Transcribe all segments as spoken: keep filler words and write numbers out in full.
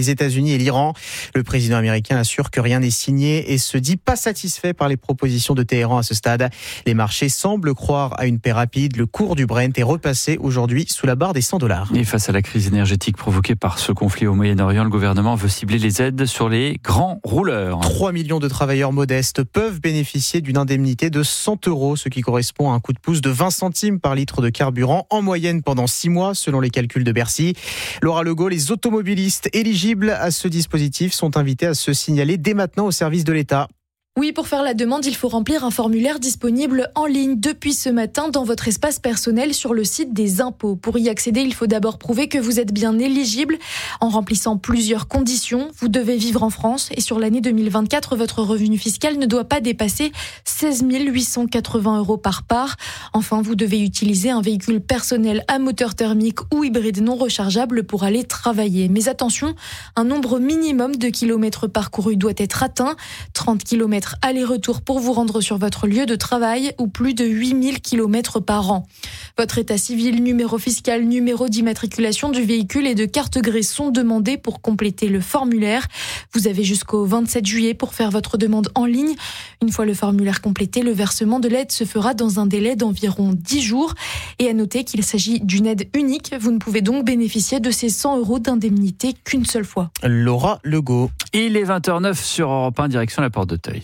les États-Unis et l'Iran. Le président américain assure que rien n'est signé et se dit pas satisfait par les propositions de Téhéran à ce stade. Les marchés semblent croire à une paix rapide. Le cours du Brent est repassé aujourd'hui sous la barre des cent dollars. Et face à la crise énergétique provoquée par ce conflit au Moyen-Orient, le gouvernement veut cibler les aides sur les grands rouleurs. trois millions de travailleurs modestes peuvent bénéficier d'une indemnité de cent euros, ce qui correspond à un coup de pouce de vingt centimes par litre de carburant en moyenne pendant six mois, selon les calculs de Bercy. Laura Legault, les automobilistes éligibles à ce dispositif sont invités à se signaler dès maintenant au service de l'État. Oui, pour faire la demande, il faut remplir un formulaire disponible en ligne depuis ce matin dans votre espace personnel sur le site des impôts. Pour y accéder, il faut d'abord prouver que vous êtes bien éligible en remplissant plusieurs conditions. Vous devez vivre en France et sur l'année deux mille vingt-quatre, votre revenu fiscal ne doit pas dépasser seize mille huit cent quatre-vingts euros par part. Enfin, vous devez utiliser un véhicule personnel à moteur thermique ou hybride non rechargeable pour aller travailler. Mais attention, un nombre minimum de kilomètres parcourus doit être atteint, trente kilomètres aller-retour pour vous rendre sur votre lieu de travail ou plus de huit mille kilomètres par an. Votre état civil, numéro fiscal, numéro d'immatriculation du véhicule et de carte grise sont demandés pour compléter le formulaire. Vous avez jusqu'au vingt-sept juillet pour faire votre demande en ligne. Une fois le formulaire complété, le versement de l'aide se fera dans un délai d'environ dix jours. Et à noter qu'il s'agit d'une aide unique. Vous ne pouvez donc bénéficier de ces cent euros d'indemnité qu'une seule fois. Laura Legault. Il est vingt heures zéro neuf sur Europe un, direction la Porte d'Auteuil.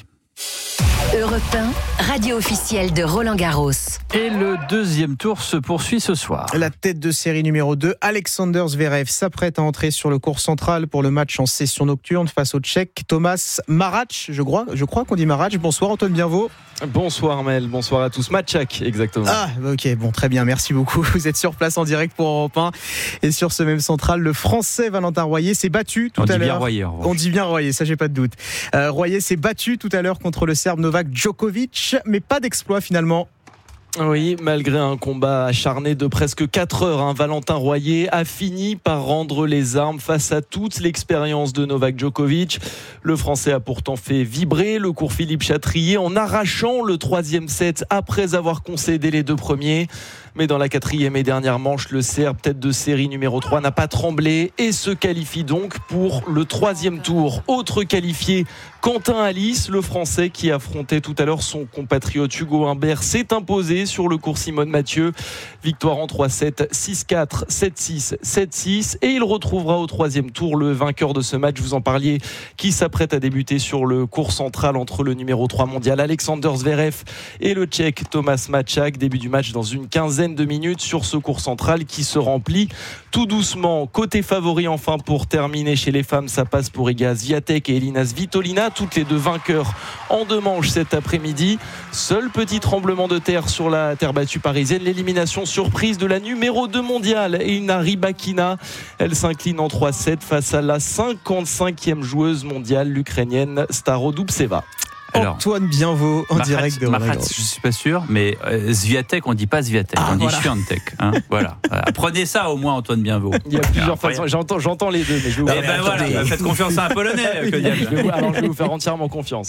Europe un, radio officielle de Roland Garros. Et le deuxième tour se poursuit ce soir. La tête de série numéro deux, Alexander Zverev, s'apprête à entrer sur le court central pour le match en session nocturne face au Tchèque Thomas Marac. Je crois, je crois qu'on dit Marac. Bonsoir Antoine Bienvaux. Bonsoir Mel, bonsoir à tous. Matchak, exactement. Ah, ok, bon, très bien, merci beaucoup. Vous êtes sur place en direct pour Europe un. Et sur ce même central, le Français Valentin Royer s'est battu tout On à dit l'heure. Bien Royer, On dit bien Royer, ça j'ai pas de doute. Euh, Royer s'est battu tout à l'heure contre le Serbe Novak Djokovic, mais pas d'exploit finalement. Oui, malgré un combat acharné de presque quatre heures, hein, Valentin Royer a fini par rendre les armes face à toute l'expérience de Novak Djokovic. Le Français a pourtant fait vibrer le court Philippe Chatrier en arrachant le troisième set après avoir concédé les deux premiers. Mais dans la quatrième et dernière manche, le Serbe, tête de série numéro trois, n'a pas tremblé et se qualifie donc pour le troisième tour. Autre qualifié, Quentin Alice, le Français qui affrontait tout à l'heure son compatriote Hugo Humbert, s'est imposé sur le court Simone Mathieu. Victoire en trois sept, six quatre, sept six, sept six. Et il retrouvera au troisième tour le vainqueur de ce match, vous en parliez, qui s'apprête à débuter sur le court central entre le numéro trois mondial Alexander Zverev et le Tchèque Thomas Matchak. Début du match dans une quinzaine de minutes sur ce court central qui se remplit tout doucement. Côté favori enfin pour terminer chez les femmes, ça passe pour Iga Swiatek et Elina Svitolina, toutes les deux vainqueurs en deux manches cet après-midi. Seul petit tremblement de terre sur la terre battue parisienne, l'élimination surprise de la numéro deux mondiale Elina Rybakina. Elle s'incline en trois sept face à la cinquante-cinquième joueuse mondiale, l'Ukrainienne Starodubtseva. Alors, Antoine Bienvaux en Marat, direct de Roland Marat, Garros. je suis pas sûr, mais euh, Swiatek, on dit pas Swiatek, Ah, on dit voilà. Swiatek. Hein, voilà. Apprenez ça au moins, Antoine Bienvaux. Il y a plusieurs Après, façons, j'entends, j'entends les deux, mais je vais vous, Eh ben voilà, faites confiance à un Polonais, Kodiak. je vais vous- alors je vais vous faire entièrement confiance.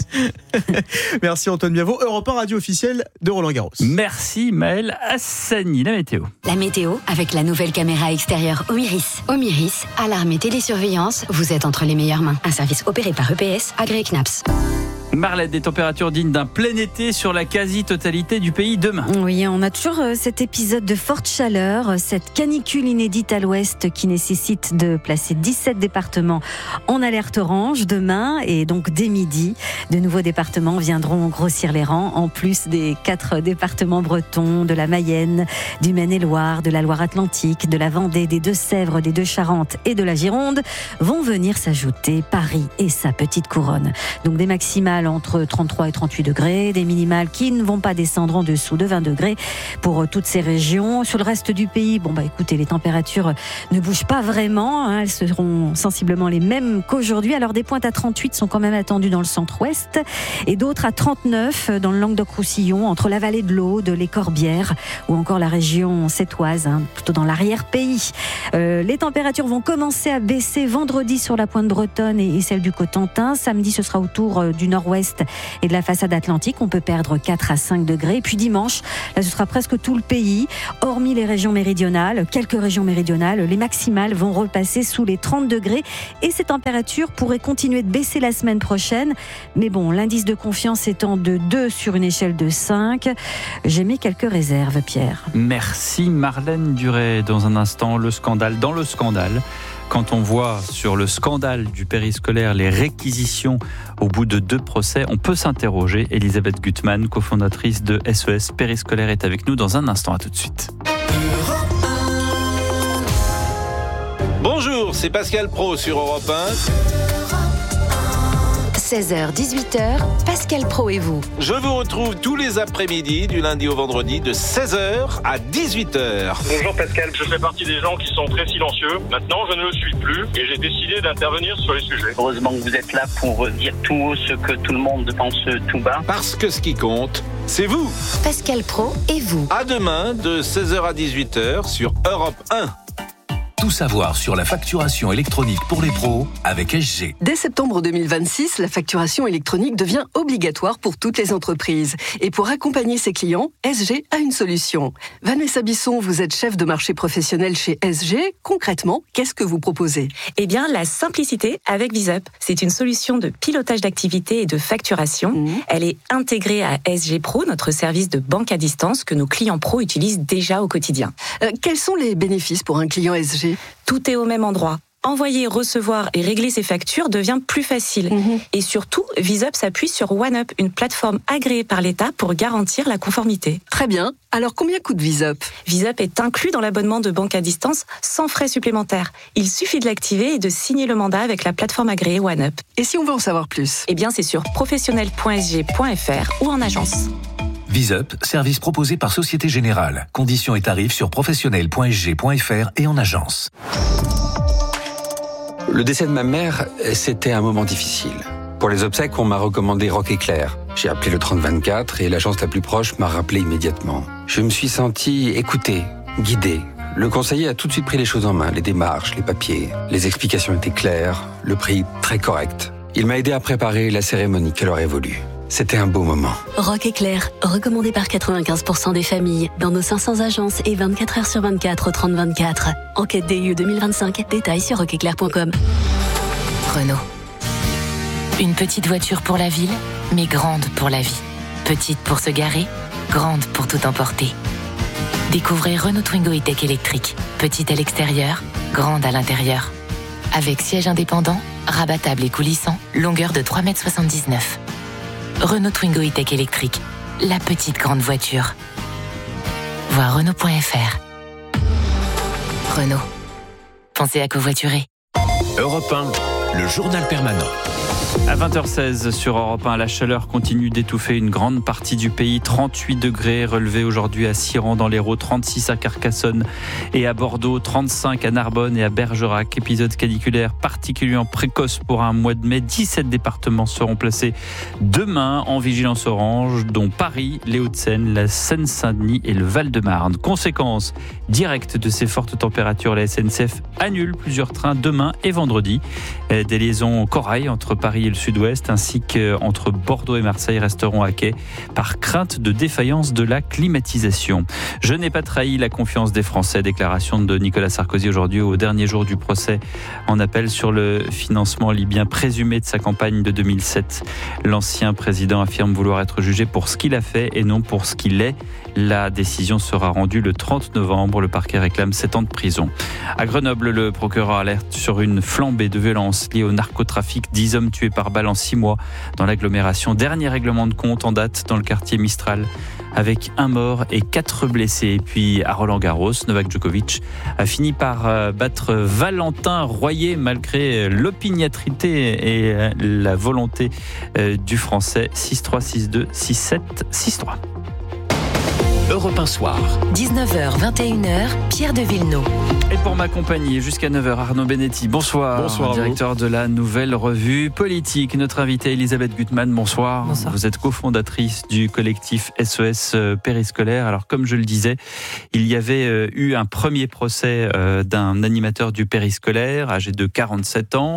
Merci Antoine Bienvaux. Europe un, radio officielle de Roland Garros. Merci Maël Hassani, la météo. La météo avec la nouvelle caméra extérieure Omiris. Omiris, alarme et télésurveillance, vous êtes entre les meilleures mains. Un service opéré par E P S, agréé C N A P S. Marlette, des températures dignes d'un plein été sur la quasi-totalité du pays demain. Oui, on a toujours euh, cet épisode de forte chaleur, euh, cette canicule inédite à l'ouest qui nécessite de placer dix-sept départements en alerte orange demain et donc dès midi. De nouveaux départements viendront grossir les rangs en plus des quatre départements bretons, de la Mayenne, du Maine-et-Loire, de la Loire-Atlantique, de la Vendée, des Deux-Sèvres, des Deux-Charentes et de la Gironde vont venir s'ajouter Paris et sa petite couronne. Donc des maximales entre trente-trois et trente-huit degrés, des minimales qui ne vont pas descendre en dessous de vingt degrés pour toutes ces régions. Sur le reste du pays, bon bah écoutez, les températures ne bougent pas vraiment, hein, elles seront sensiblement les mêmes qu'aujourd'hui. Alors des pointes à trente-huit sont quand même attendues dans le centre-ouest et d'autres à trente-neuf dans le Languedoc-Roussillon, entre la vallée de l'Aude, les Corbières ou encore la région sétoise, hein, plutôt dans l'arrière-pays. Euh, les températures vont commencer à baisser vendredi sur la pointe bretonne et, et celle du Cotentin. Samedi, ce sera autour euh, du nord nord-ouest et de la façade atlantique, on peut perdre quatre à cinq degrés. Et puis dimanche, là ce sera presque tout le pays, hormis les régions méridionales, quelques régions méridionales, les maximales vont repasser sous les trente degrés et ces températures pourraient continuer de baisser la semaine prochaine. Mais bon, l'indice de confiance étant de deux sur une échelle de cinq, j'ai mis quelques réserves, Pierre. Merci Marlène Duret. Dans un instant, le scandale dans le scandale. Quand on voit sur le scandale du périscolaire les réquisitions au bout de deux procès, on peut s'interroger. Elisabeth Gutmann, cofondatrice de S E S Périscolaire, est avec nous dans un instant. À tout de suite. Bonjour, c'est Pascal Pro sur Europe un. seize heures dix-huit heures, Pascal Pro et vous. Je vous retrouve tous les après-midi du lundi au vendredi de seize heures à dix-huit heures. Bonjour Pascal, je fais partie des gens qui sont très silencieux. Maintenant, je ne le suis plus et j'ai décidé d'intervenir sur les sujets. Heureusement que vous êtes là pour dire tout haut ce que tout le monde pense tout bas. Parce que ce qui compte, c'est vous. Pascal Pro et vous. À demain de seize heures à dix-huit heures sur Europe un. Tout savoir sur la facturation électronique pour les pros avec S G. Dès septembre deux mille vingt-six, la facturation électronique devient obligatoire pour toutes les entreprises. Et pour accompagner ses clients, S G a une solution. Vanessa Bisson, vous êtes chef de marché professionnel chez S G. Concrètement, qu'est-ce que vous proposez ? Eh bien, la simplicité avec VisUp. C'est une solution de pilotage d'activité et de facturation. Mmh. Elle est intégrée à S G Pro, notre service de banque à distance que nos clients pros utilisent déjà au quotidien. Euh, quels sont les bénéfices pour un client S G ? Tout est au même endroit. Envoyer, recevoir et régler ses factures devient plus facile. Mmh. Et surtout, VisUp s'appuie sur OneUp, une plateforme agréée par l'État pour garantir la conformité. Très bien. Alors, combien coûte VisUp ? VisUp est inclus dans l'abonnement de banque à distance sans frais supplémentaires. Il suffit de l'activer et de signer le mandat avec la plateforme agréée OneUp. Et si on veut en savoir plus ? Eh bien, c'est sur professionnel point s g point f r ou en agence. VisUp, service proposé par Société Générale. Conditions et tarifs sur professionnel point s g point f r et en agence. Le décès de ma mère, c'était un moment difficile. Pour les obsèques, on m'a recommandé Rock Éclair. J'ai appelé le trente vingt-quatre et l'agence la plus proche m'a rappelé immédiatement. Je me suis senti écouté, guidé. Le conseiller a tout de suite pris les choses en main, les démarches, les papiers. Les explications étaient claires, le prix très correct. Il m'a aidé à préparer la cérémonie qu'elle aurait voulu. C'était un beau moment. Rock Éclair, recommandé par quatre-vingt-quinze pour cent des familles, dans nos cinq cents agences et vingt-quatre heures sur vingt-quatre au trente vingt-quatre. Enquête D I E deux mille vingt-cinq, détails sur rock éclair point com. Renault. Une petite voiture pour la ville, mais grande pour la vie. Petite pour se garer, grande pour tout emporter. Découvrez Renault Twingo E-Tech électrique. Petite à l'extérieur, grande à l'intérieur. Avec siège indépendant, rabattable et coulissant, longueur de trois mètres soixante-dix-neuf. Renault Twingo E-Tech électrique, la petite grande voiture. Voir Renault point f r. Renault. Pensez à covoiturer. Europe un, le journal permanent. À vingt heures seize sur Europe un, la chaleur continue d'étouffer une grande partie du pays. trente-huit degrés relevés aujourd'hui à Siran dans l'Hérault, trente-six à Carcassonne et à Bordeaux, trente-cinq à Narbonne et à Bergerac. Épisode caniculaire particulièrement précoce pour un mois de mai. dix-sept départements seront placés demain en vigilance orange, dont Paris, les Hauts-de-Seine, la Seine-Saint-Denis et le Val-de-Marne. Conséquence directe de ces fortes températures, la S N C F annule plusieurs trains demain et vendredi. Des liaisons corail entre Paris et le sud-ouest, ainsi qu'entre Bordeaux et Marseille, resteront à quai par crainte de défaillance de la climatisation. Je n'ai pas trahi la confiance des Français. Déclaration de Nicolas Sarkozy aujourd'hui au dernier jour du procès en appel sur le financement libyen présumé de sa campagne de deux mille sept. L'ancien président affirme vouloir être jugé pour ce qu'il a fait et non pour ce qu'il est. La décision sera rendue le trente novembre. Le parquet réclame sept ans de prison. À Grenoble, le procureur alerte sur une flambée de violences liée au narcotrafic. dix hommes tués par balle en six mois dans l'agglomération. Dernier règlement de compte en date dans le quartier Mistral, avec un mort et quatre blessés. Et puis à Roland-Garros, Novak Djokovic a fini par battre Valentin Royer malgré l'opiniâtrité et la volonté du Français. six trois, six deux, six sept, six trois. Europe un soir. dix-neuf heures, vingt et une heures, Pierre de Villeneuve. Et pour m'accompagner jusqu'à neuf heures, Arnaud Benetti, bonsoir. Bonsoir. Directeur de la Nouvelle Revue Politique. Notre invitée Elisabeth Gutmann, bonsoir. Bonsoir. Vous êtes cofondatrice du collectif S E S Périscolaire. Alors comme je le disais, il y avait eu un premier procès d'un animateur du périscolaire âgé de quarante-sept ans.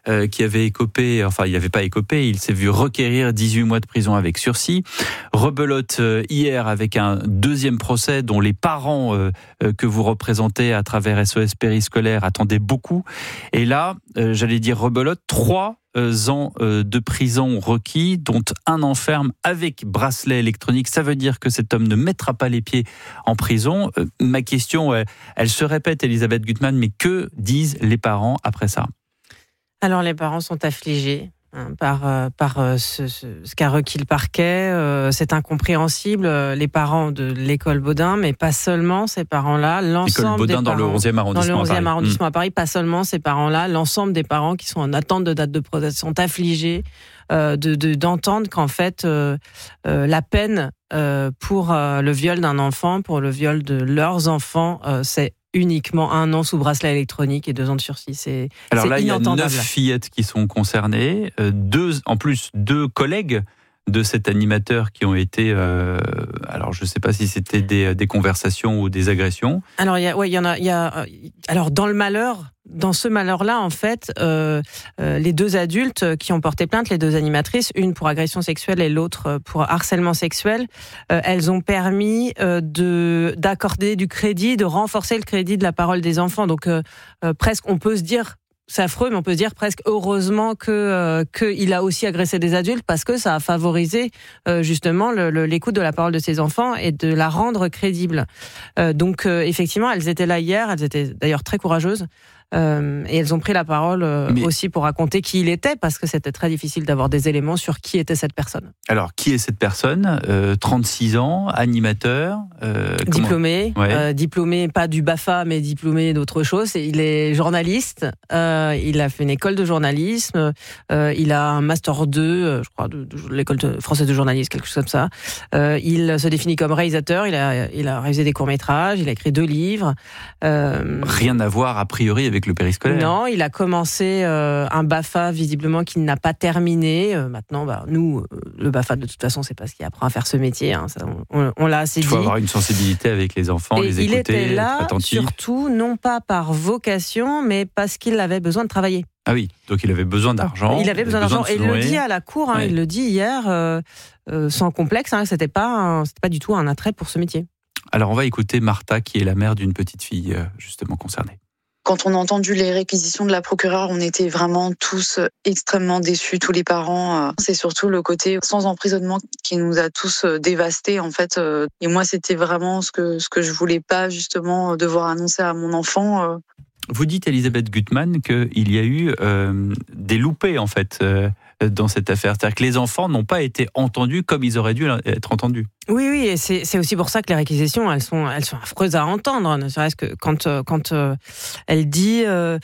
euh, qui avait écopé, enfin il n'avait pas écopé, il s'est vu requérir dix-huit mois de prison avec sursis. Rebelote euh, hier avec un deuxième procès dont les parents euh, euh, que vous représentez à travers S O S Périscolaire attendaient beaucoup. Et là, euh, j'allais dire rebelote, trois ans de prison requis, dont un enferme avec bracelet électronique. Ça veut dire que cet homme ne mettra pas les pieds en prison. Euh, ma question, elle, elle se répète, Elisabeth Gutmann, mais que disent les parents après ça ? Alors les parents sont affligés hein, par, euh, par euh, ce, ce, ce qu'a requis le parquet. Euh, c'est incompréhensible. Les parents de l'école Baudin, mais pas seulement ces parents-là. L'ensemble l'école Baudin des dans parents, le onzième arrondissement, dans le onzième à arrondissement mmh. à Paris, pas seulement ces parents-là. L'ensemble des parents qui sont en attente de date de procès sont affligés euh, de, de, d'entendre qu'en fait euh, euh, la peine euh, pour euh, le viol d'un enfant, pour le viol de leurs enfants, euh, c'est uniquement un an sous bracelet électronique et deux ans de sursis. C'est, Alors c'est là, inentendable. Il y a neuf fillettes qui sont concernées, euh, deux, en plus deux collègues de cet animateur qui ont été, euh, alors je ne sais pas si c'était des, des conversations ou des agressions. Alors il y a, ouais, il y en a, il y a, alors dans le malheur, dans ce malheur-là, en fait, euh, euh, les deux adultes qui ont porté plainte, les deux animatrices, une pour agression sexuelle et l'autre pour harcèlement sexuel, euh, elles ont permis euh, de d'accorder du crédit, de renforcer le crédit de la parole des enfants. Donc euh, euh, presque, on peut se dire. C'est affreux, mais on peut se dire presque heureusement que euh, qu'il a aussi agressé des adultes parce que ça a favorisé euh, justement le, le, l'écoute de la parole de ses enfants et de la rendre crédible. Euh, donc euh, effectivement, elles étaient là hier, elles étaient d'ailleurs très courageuses. Euh, et elles ont pris la parole euh, Mais... aussi pour raconter qui il était, parce que c'était très difficile d'avoir des éléments sur qui était cette personne. Alors, qui est cette personne ? euh, trente-six ans, animateur, euh, diplômé, ouais. euh, diplômé pas du BAFA, mais diplômé d'autre chose. Il est journaliste, euh, il a fait une école de journalisme, euh, il a un master deux, euh, je crois, de, de, de l'école de, française de journalisme, quelque chose comme ça. Euh, il se définit comme réalisateur, il a, il a réalisé des courts-métrages, il a écrit deux livres. Euh, Rien à voir, a priori, avec le périscolaire. Non, il a commencé euh, un BAFA visiblement qu'il n'a pas terminé. Euh, maintenant, bah, nous, euh, le BAFA de toute façon, c'est pas ce qui apprend à faire ce métier. Hein, ça, on, on l'a assez dit. Il faut avoir une sensibilité avec les enfants, et les écouter, il était là, être attentif. Surtout, non pas par vocation, mais parce qu'il avait besoin de travailler. Ah oui, donc il avait besoin d'argent. Il avait besoin d'argent et il le dit à la cour. Hein, ouais. Il le dit hier, euh, euh, sans complexe. Hein, c'était pas, un, c'était pas du tout un attrait pour ce métier. Alors on va écouter Martha, qui est la mère d'une petite fille euh, justement concernée. Quand on a entendu les réquisitions de la procureure, on était vraiment tous extrêmement déçus, tous les parents. C'est surtout le côté sans emprisonnement qui nous a tous dévastés, en fait. Et moi, c'était vraiment ce que, ce que je voulais pas, justement, devoir annoncer à mon enfant. Vous dites, Elisabeth Gutmann, qu'il y a eu euh, des loupés, en fait, euh, dans cette affaire. C'est-à-dire que les enfants n'ont pas été entendus comme ils auraient dû être entendus. Oui, oui, et c'est, c'est aussi pour ça que les réquisitions, elles sont, elles sont affreuses à entendre. Ne serait-ce que quand, quand euh, elle dit, euh,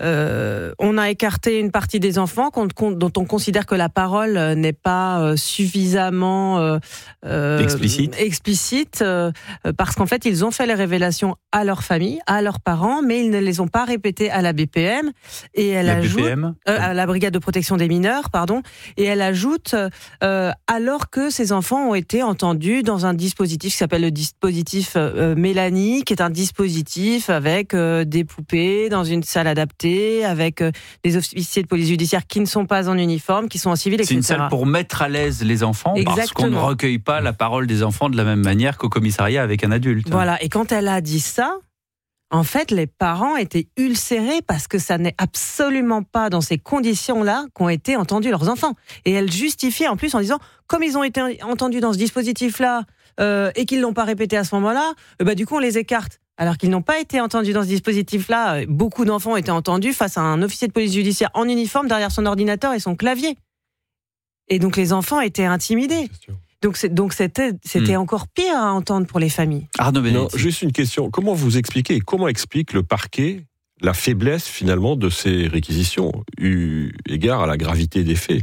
euh, on a écarté une partie des enfants dont on considère que la parole n'est pas suffisamment euh, explicite, explicite euh, parce qu'en fait, ils ont fait les révélations à leur famille, à leurs parents, mais ils ne les ont pas répétées à la B P M. Et elle la ajoute, B P M euh, à la Brigade de protection des mineurs, pardon. Et elle ajoute, euh, alors que ces enfants ont été entendus dans un dispositif qui s'appelle le dispositif euh, Mélanie, qui est un dispositif avec euh, des poupées dans une salle adaptée, avec euh, des officiers de police judiciaire qui ne sont pas en uniforme, qui sont en civil, et cetera. C'est une salle pour mettre à l'aise les enfants, Exactement. Parce qu'on ne recueille pas la parole des enfants de la même manière qu'au commissariat avec un adulte. Voilà, et quand elle a dit ça, en fait, les parents étaient ulcérés parce que ça n'est absolument pas dans ces conditions-là qu'ont été entendus leurs enfants. Et elle justifiait en plus en disant, comme ils ont été entendus dans ce dispositif-là euh, et qu'ils ne l'ont pas répété à ce moment-là, euh, bah, du coup on les écarte. Alors qu'ils n'ont pas été entendus dans ce dispositif-là, beaucoup d'enfants ont été entendus face à un officier de police judiciaire en uniforme derrière son ordinateur et son clavier. Et donc les enfants étaient intimidés. Donc, c'est, donc c'était, c'était mmh. encore pire à entendre pour les familles. Arnaud Benedetti. Non, juste une question. Comment vous expliquez, comment explique le parquet la faiblesse finalement de ces réquisitions, eu égard à la gravité des faits ?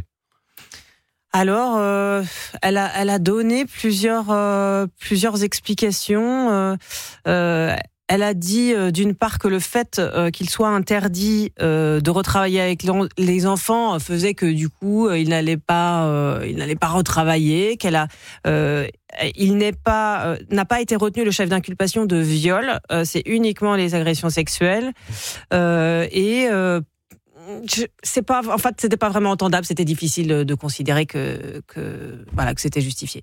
Alors, euh, elle a, elle a donné plusieurs, euh, plusieurs explications. Euh, euh, Elle a dit euh, d'une part que le fait euh, qu'il soit interdit euh, de retravailler avec les enfants euh, faisait que du coup euh, il n'allait pas, euh, il n'allait pas retravailler. Qu'elle a, euh, il n'est pas, euh, n'a pas été retenu le chef d'inculpation de viol. Euh, c'est uniquement les agressions sexuelles euh, et euh, je, c'est pas, en fait, c'était pas vraiment entendable. C'était difficile de considérer que, que, voilà, que c'était justifié.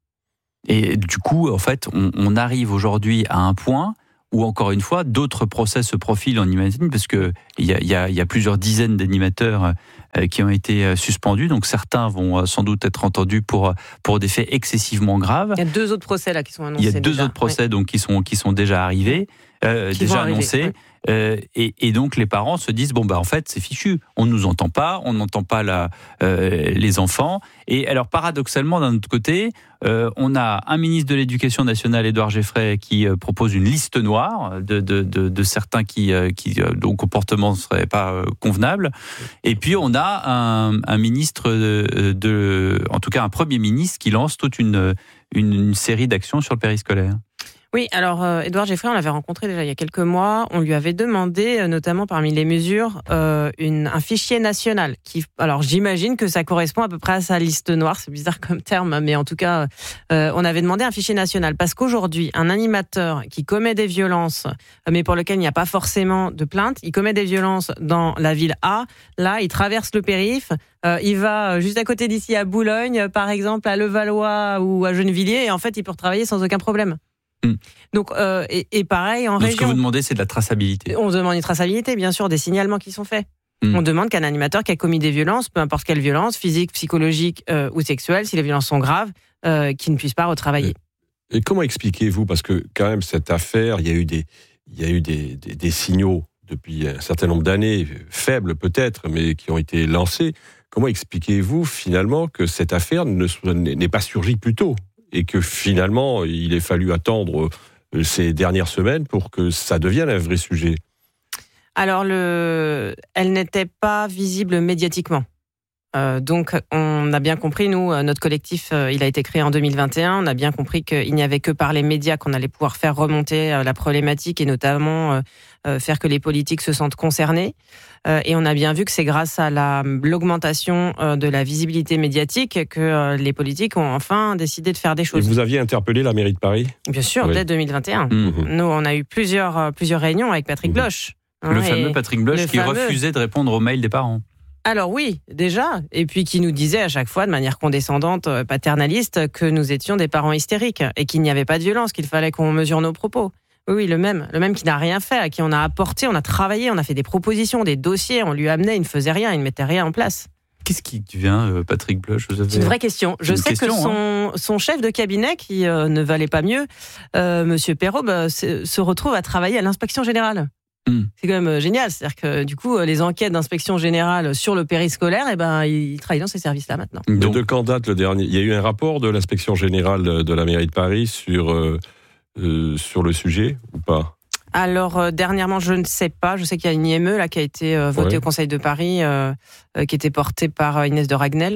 Et du coup, en fait, on, on arrive aujourd'hui à un point où, encore une fois, d'autres procès se profilent, on imagine, parce qu'il y a, y, a, y a plusieurs dizaines d'animateurs euh, qui ont été suspendus, donc certains vont euh, sans doute être entendus pour, pour des faits excessivement graves. Il y a deux autres procès là qui sont annoncés. Il y a deux déjà. autres procès oui. donc, qui, sont, qui sont déjà arrivés, euh, déjà annoncés. Oui. Euh, et, et donc les parents se disent bon bah en fait c'est fichu, on nous entend pas, on n'entend pas la, euh, les enfants. Et alors paradoxalement d'un autre côté, euh, on a un ministre de l'Éducation nationale, Édouard Geoffray, qui euh, propose une liste noire de, de, de, de certains qui, euh, qui euh, dont le comportement ne serait pas euh, convenable. Et puis on a un, un ministre de, de, en tout cas un premier ministre qui lance toute une, une, une série d'actions sur le périscolaire. Oui, alors euh, Édouard Geoffray, on l'avait rencontré déjà il y a quelques mois. On lui avait demandé, euh, notamment parmi les mesures, euh, une, un fichier national. Qui, alors j'imagine que ça correspond à peu près à sa liste noire. C'est bizarre comme terme, mais en tout cas, euh, on avait demandé un fichier national parce qu'aujourd'hui, un animateur qui commet des violences, mais pour lequel il n'y a pas forcément de plainte, il commet des violences dans la ville A. Là, il traverse le périph'. Euh, il va juste à côté d'ici à Boulogne, par exemple, à Levallois ou à Gennevilliers, et en fait, il peut travailler sans aucun problème. Mmh. Donc, euh, et, et pareil en Donc, région. Ce que vous demandez, c'est de la traçabilité. On demande une traçabilité, bien sûr, des signalements qui sont faits. Mmh. On demande qu'un animateur qui a commis des violences, peu importe quelle violence, physique, psychologique euh, ou sexuelle, si les violences sont graves, euh, qu'il ne puisse pas retravailler. Et, et comment expliquez-vous, parce que quand même cette affaire, il y a eu des, il y a eu des, des, des signaux depuis un certain nombre d'années, faibles peut-être, mais qui ont été lancés. Comment expliquez-vous finalement que cette affaire ne, n'est pas surgie plus tôt ? Et que finalement, il ait fallu attendre ces dernières semaines pour que ça devienne un vrai sujet. Alors, le... elle n'était pas visible médiatiquement. Euh, donc, on a bien compris, nous, notre collectif, euh, il a été créé en deux mille vingt et un, on a bien compris qu'il n'y avait que par les médias qu'on allait pouvoir faire remonter euh, la problématique et notamment euh, euh, faire que les politiques se sentent concernés. Euh, et on a bien vu que c'est grâce à la, l'augmentation euh, de la visibilité médiatique que euh, les politiques ont enfin décidé de faire des choses. Et vous aviez interpellé la mairie de Paris ? Bien sûr, oui. Dès deux mille vingt et un. Mmh. Nous, on a eu plusieurs, euh, plusieurs réunions avec Patrick mmh. Bloch. Hein, le fameux Patrick Bloch qui fameux... refusait de répondre aux mails des parents. Alors oui, déjà, et puis qui nous disait à chaque fois de manière condescendante, paternaliste, que nous étions des parents hystériques et qu'il n'y avait pas de violence, qu'il fallait qu'on mesure nos propos. Oui, oui, le même, le même qui n'a rien fait, à qui on a apporté, on a travaillé, on a fait des propositions, des dossiers, on lui amenait, il ne faisait rien, il ne mettait rien en place. Qu'est-ce qui vient, Patrick Bloch ? C'est une vraie question. Je sais question, que son, hein. son chef de cabinet, qui euh, ne valait pas mieux, euh, Monsieur Perrault, bah, se, se retrouve à travailler à l'inspection générale. Mmh. C'est quand même génial, c'est-à-dire que du coup les enquêtes d'inspection générale sur le périscolaire, eh ben il travaille dans ces services-là maintenant. Donc, de quand date le dernier ? Il y a eu un rapport de l'inspection générale de la mairie de Paris sur euh, euh, sur le sujet ou pas ? Alors euh, dernièrement, je ne sais pas. Je sais qu'il y a une I M E là qui a été euh, votée ouais. au Conseil de Paris, euh, euh, qui était portée par euh, Inès de Ragnel,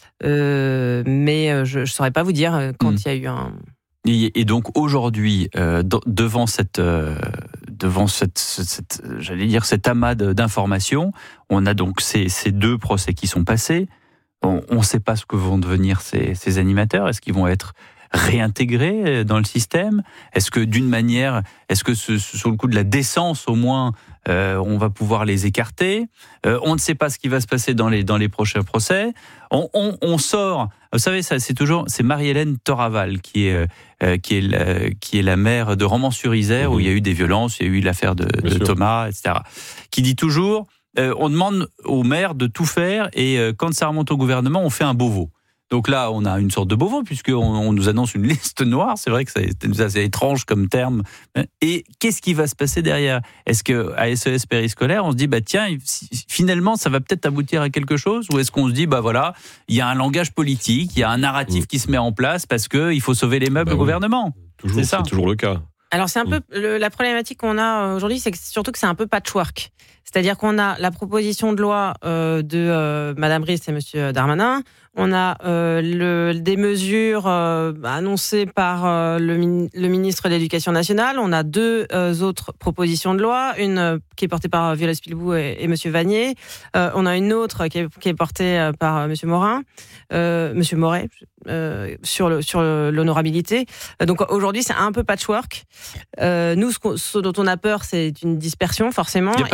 euh, mais euh, je ne saurais pas vous dire euh, quand mmh. il y a eu un. Et donc aujourd'hui, euh, devant cette, euh, devant cette, cette, cette, j'allais dire cet amas d'informations, on a donc ces, ces deux procès qui sont passés. On ne sait pas ce que vont devenir ces, ces animateurs. Est-ce qu'ils vont être réintégrés dans le système ? Est-ce que d'une manière, est-ce que ce, sur le coup de la décence au moins, euh, on va pouvoir les écarter ? euh, On ne sait pas ce qui va se passer dans les dans les prochains procès. On, on, on sort. Vous savez, ça, c'est toujours, c'est Marie-Hélène Toraval qui est euh, qui est la, qui est la maire de Romans-sur-Isère mmh. où il y a eu des violences, il y a eu l'affaire de, de Thomas, et cetera. Qui dit toujours, euh, on demande au maire de tout faire et euh, quand ça remonte au gouvernement, on fait un Beauvau. Donc là, on a une sorte de Beauvau, puisqu'on on nous annonce une liste noire. C'est vrai que c'est assez étrange comme terme. Et qu'est-ce qui va se passer derrière ? Est-ce qu'à S E S périscolaire, on se dit, bah tiens, finalement, ça va peut-être aboutir à quelque chose ? Ou est-ce qu'on se dit, bah voilà, il y a un langage politique, il y a un narratif mmh. qui se met en place parce qu'il faut sauver les meubles bah au oui. gouvernement ? Toujours, c'est, ça. C'est toujours le cas. Alors c'est un peu le, la problématique qu'on a aujourd'hui, c'est que, surtout que c'est un peu patchwork. C'est-à-dire qu'on a la proposition de loi euh, de euh, Madame Rist et Monsieur Darmanin, on a euh, le, des mesures euh, annoncées par euh, le, le ministre de l'Éducation nationale, on a deux euh, autres propositions de loi, une euh, qui est portée par Viola Spilbou et, et Monsieur Vanier, euh, on a une autre qui est, qui est portée euh, par euh, Monsieur Morin, euh, Monsieur Moret, euh, sur le, sur l'honorabilité. Donc aujourd'hui c'est un peu patchwork. Euh, nous ce, ce dont on a peur c'est une dispersion forcément. Il n'y a pas de et tronc puis, commun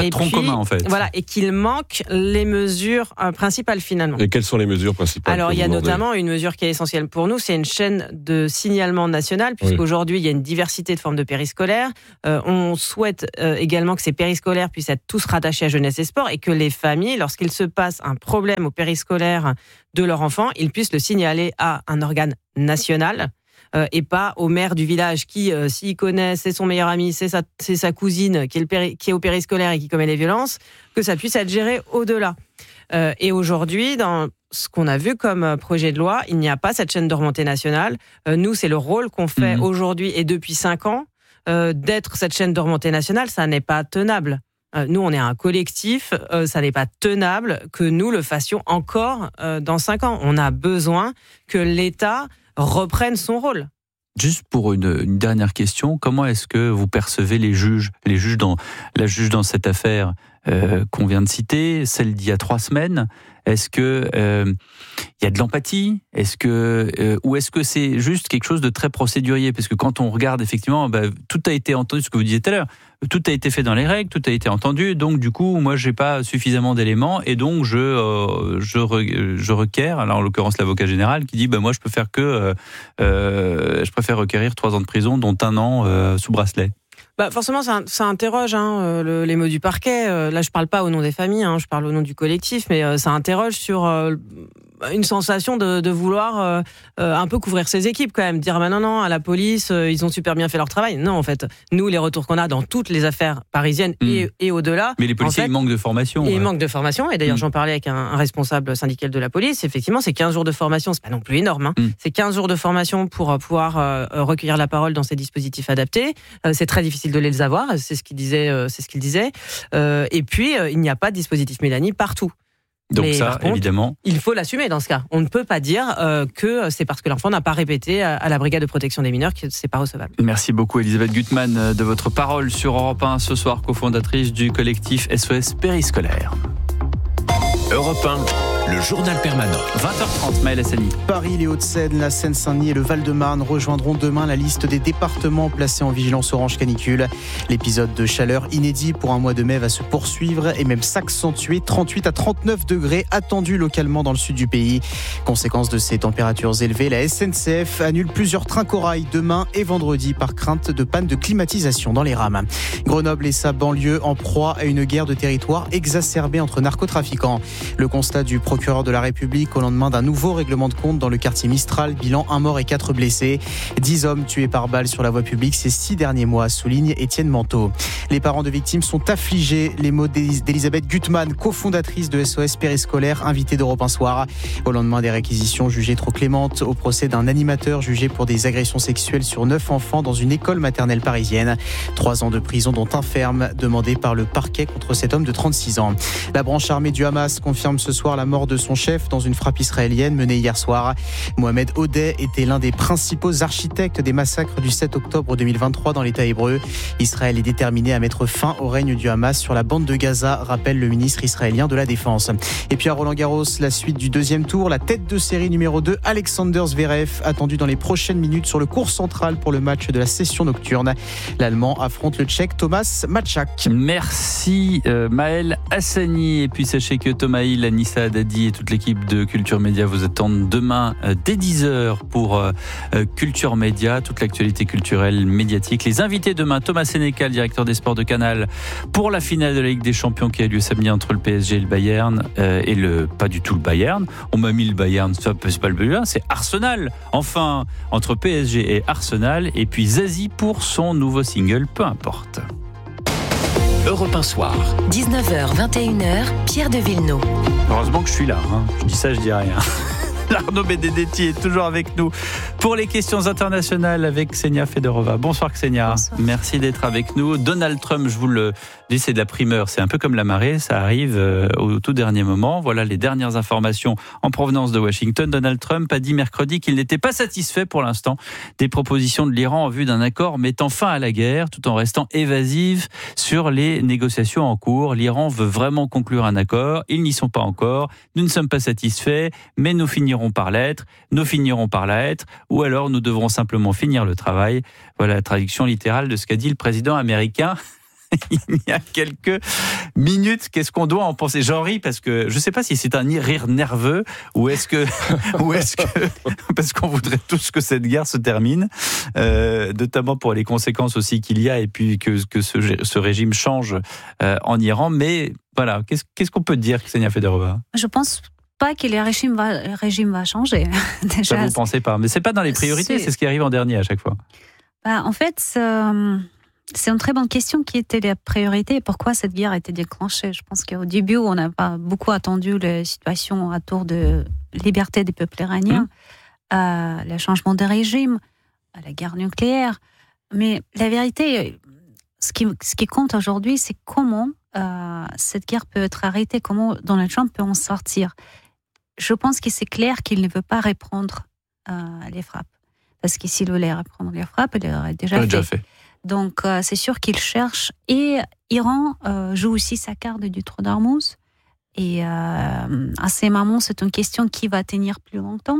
commun en fait. Voilà, et qu'il manque les mesures euh, principales finalement. Et quelles sont les mesures principales? Alors il y a notamment une mesure qui est essentielle pour nous, c'est une chaîne de signalement national, puisqu'aujourd'hui oui. il y a une diversité de formes de périscolaires. Euh, on souhaite euh, également que ces périscolaires puissent être tous rattachés à Jeunesse et Sport et que les familles, lorsqu'il se passe un problème au périscolaire de leur enfant, ils puissent le signaler à un organe national. Euh, et pas au maire du village qui, euh, s'il connaît, c'est son meilleur ami, c'est sa, c'est sa cousine qui est, le péri- qui est au périscolaire et qui commet les violences, que ça puisse être géré au-delà. Euh, et aujourd'hui, dans ce qu'on a vu comme projet de loi, il n'y a pas cette chaîne de remontée nationale. Euh, nous, c'est le rôle qu'on fait mmh. aujourd'hui et depuis cinq ans, euh, d'être cette chaîne de remontée nationale, ça n'est pas tenable. Euh, nous, on est un collectif, euh, ça n'est pas tenable que nous le fassions encore euh, dans cinq ans. On a besoin que l'État reprenne son rôle. Juste pour une, une dernière question, comment est-ce que vous percevez les juges, les juges dans la juge dans cette affaire euh, qu'on vient de citer, celle d'il y a trois semaines? Est-ce que euh, il y a de l'empathie? Est-ce que euh, ou est-ce que c'est juste quelque chose de très procédurier? Parce que quand on regarde effectivement, bah, tout a été entendu, ce que vous disiez tout à l'heure, tout a été fait dans les règles, tout a été entendu. Donc du coup, moi, j'ai pas suffisamment d'éléments et donc je euh, je re, je requiers. Alors en l'occurrence, l'avocat général qui dit, bah moi, je peux faire que, euh, euh, je préfère requérir trois ans de prison, dont un an euh, sous bracelet. Bah forcément, ça, ça interroge hein, euh, le, les mots du parquet. Euh, là, je parle pas au nom des familles, hein, je parle au nom du collectif, mais euh, ça interroge sur euh, une sensation de, de vouloir euh, euh, un peu couvrir ses équipes quand même, dire bah non non à la police, euh, ils ont super bien fait leur travail. Non, en fait, nous les retours qu'on a dans toutes les affaires parisiennes mmh. et, et au-delà. Mais les policiers, en fait, ils manquent de formation. Ils ouais. manquent de formation. Et d'ailleurs, mmh. j'en parlais avec un, un responsable syndical de la police. Effectivement, c'est quinze jours de formation, c'est pas non plus énorme. Hein. Mmh. C'est quinze jours de formation pour euh, pouvoir euh, recueillir la parole dans ces dispositifs adaptés. Euh, c'est très difficile de les avoir. C'est ce qu'il disait. Euh, c'est ce qu'il disait. Euh, et puis, euh, il n'y a pas de dispositif Mélanie partout. Donc mais ça, par contre, évidemment, il faut l'assumer dans ce cas. On ne peut pas dire euh, que c'est parce que l'enfant n'a pas répété à, à la brigade de protection des mineurs que c'est pas recevable. Merci beaucoup Elisabeth Gutmann de votre parole sur Europe un ce soir, cofondatrice du collectif S O S Périscolaire. Europe un, le journal permanent. vingt heures trente, Maël Hassani. Paris, les Hauts-de-Seine, la Seine-Saint-Denis et le Val-de-Marne rejoindront demain la liste des départements placés en vigilance orange canicule. L'épisode de chaleur inédit pour un mois de mai va se poursuivre et même s'accentuer. trente-huit à trente-neuf degrés attendus localement dans le sud du pays. Conséquence de ces températures élevées, la S N C F annule plusieurs trains corail demain et vendredi par crainte de panne de climatisation dans les rames. Grenoble et sa banlieue en proie à une guerre de territoire exacerbée entre narcotrafiquants. Le constat du procureur de la République au lendemain d'un nouveau règlement de compte dans le quartier Mistral, bilan un mort et quatre blessés. dix hommes tués par balle sur la voie publique ces six derniers mois, souligne Étienne Manteau. Les parents de victimes sont affligés. Les mots d'Elisabeth Gutmann, cofondatrice de S O S Périscolaire, invitée d'Europe un soir. Au lendemain des réquisitions jugées trop clémentes au procès d'un animateur jugé pour des agressions sexuelles sur neuf enfants dans une école maternelle parisienne. Trois ans de prison dont un ferme, demandé par le parquet contre cet homme de trente-six ans. La branche armée du Hamas confirme ce soir la mort de son chef dans une frappe israélienne menée hier soir. Mohamed Odeh était l'un des principaux architectes des massacres du sept octobre deux mille vingt-trois dans l'État hébreu. Israël est déterminé à mettre fin au règne du Hamas sur la bande de Gaza, rappelle le ministre israélien de la Défense. Et puis à Roland-Garros, la suite du deuxième tour, la tête de série numéro deux, Alexander Zverev, attendu dans les prochaines minutes sur le court central pour le match de la session nocturne. L'Allemand affronte le Tchèque Thomas Matchak. Merci euh, Maël Hassani. Et puis sachez que Thomas Hill, Anissa Dadi et toute l'équipe de Culture Média vous attendent demain euh, dès dix heures pour euh, Culture Média, toute l'actualité culturelle médiatique. Les invités demain, Thomas Sénécal, directeur des sports de Canal, pour la finale de la Ligue des Champions qui a lieu samedi entre le P S G et le Bayern, euh, et le pas du tout le Bayern. On m'a mis le Bayern, c'est pas le Bayern, c'est Arsenal. Enfin, entre P S G et Arsenal, et puis Zazie pour son nouveau single, peu importe. Europe un soir. dix-neuf heures, vingt et une heures, Pierre de Villeneuve. Heureusement que je suis là, hein. Je dis ça, je dis rien. Arnaud Benedetti est toujours avec nous pour les questions internationales avec Ksenia Fedorova. Bonsoir Ksenia. Bonsoir. Merci d'être avec nous. Donald Trump, je vous le dis, c'est de la primeur. C'est un peu comme la marée, ça arrive au tout dernier moment. Voilà les dernières informations en provenance de Washington. Donald Trump a dit mercredi qu'il n'était pas satisfait pour l'instant des propositions de l'Iran en vue d'un accord mettant fin à la guerre, tout en restant évasif sur les négociations en cours. L'Iran veut vraiment conclure un accord. Ils n'y sont pas encore. Nous ne sommes pas satisfaits, mais nous finirons par l'être, nous finirons par l'être, ou alors nous devrons simplement finir le travail. Voilà la traduction littérale de ce qu'a dit le président américain il y a quelques minutes. Qu'est-ce qu'on doit en penser ? J'en ris parce que je ne sais pas si c'est un rire nerveux ou est-ce que, ou est-ce que parce qu'on voudrait tous que cette guerre se termine, euh, notamment pour les conséquences aussi qu'il y a et puis que, que ce, ce régime change euh, en Iran. Mais voilà, qu'est-ce, qu'est-ce qu'on peut dire, Ksenia Federova ? Je pense pas que le régime va, le régime va changer. Déjà, ça, vous ne pensez pas ? Mais ce n'est pas dans les priorités, c'est... c'est ce qui arrive en dernier à chaque fois. Bah, en fait, euh, c'est une très bonne question qui était la priorité et pourquoi cette guerre a été déclenchée. Je pense qu'au début, on n'a pas beaucoup attendu la situation autour de liberté des peuples iraniens, mmh. euh, le changement de régime, la guerre nucléaire. Mais la vérité, ce qui, ce qui compte aujourd'hui, c'est comment euh, cette guerre peut être arrêtée, comment Donald Trump peut en sortir. Je pense que c'est clair qu'il ne veut pas reprendre euh, les frappes. Parce que s'il voulait reprendre les frappes, il l'aurait déjà, fait. déjà fait. Donc, euh, c'est sûr qu'il cherche. Et Iran euh, joue aussi sa carte du trou d'Ormuz. Et euh, à ces moments, c'est une question qui va tenir plus longtemps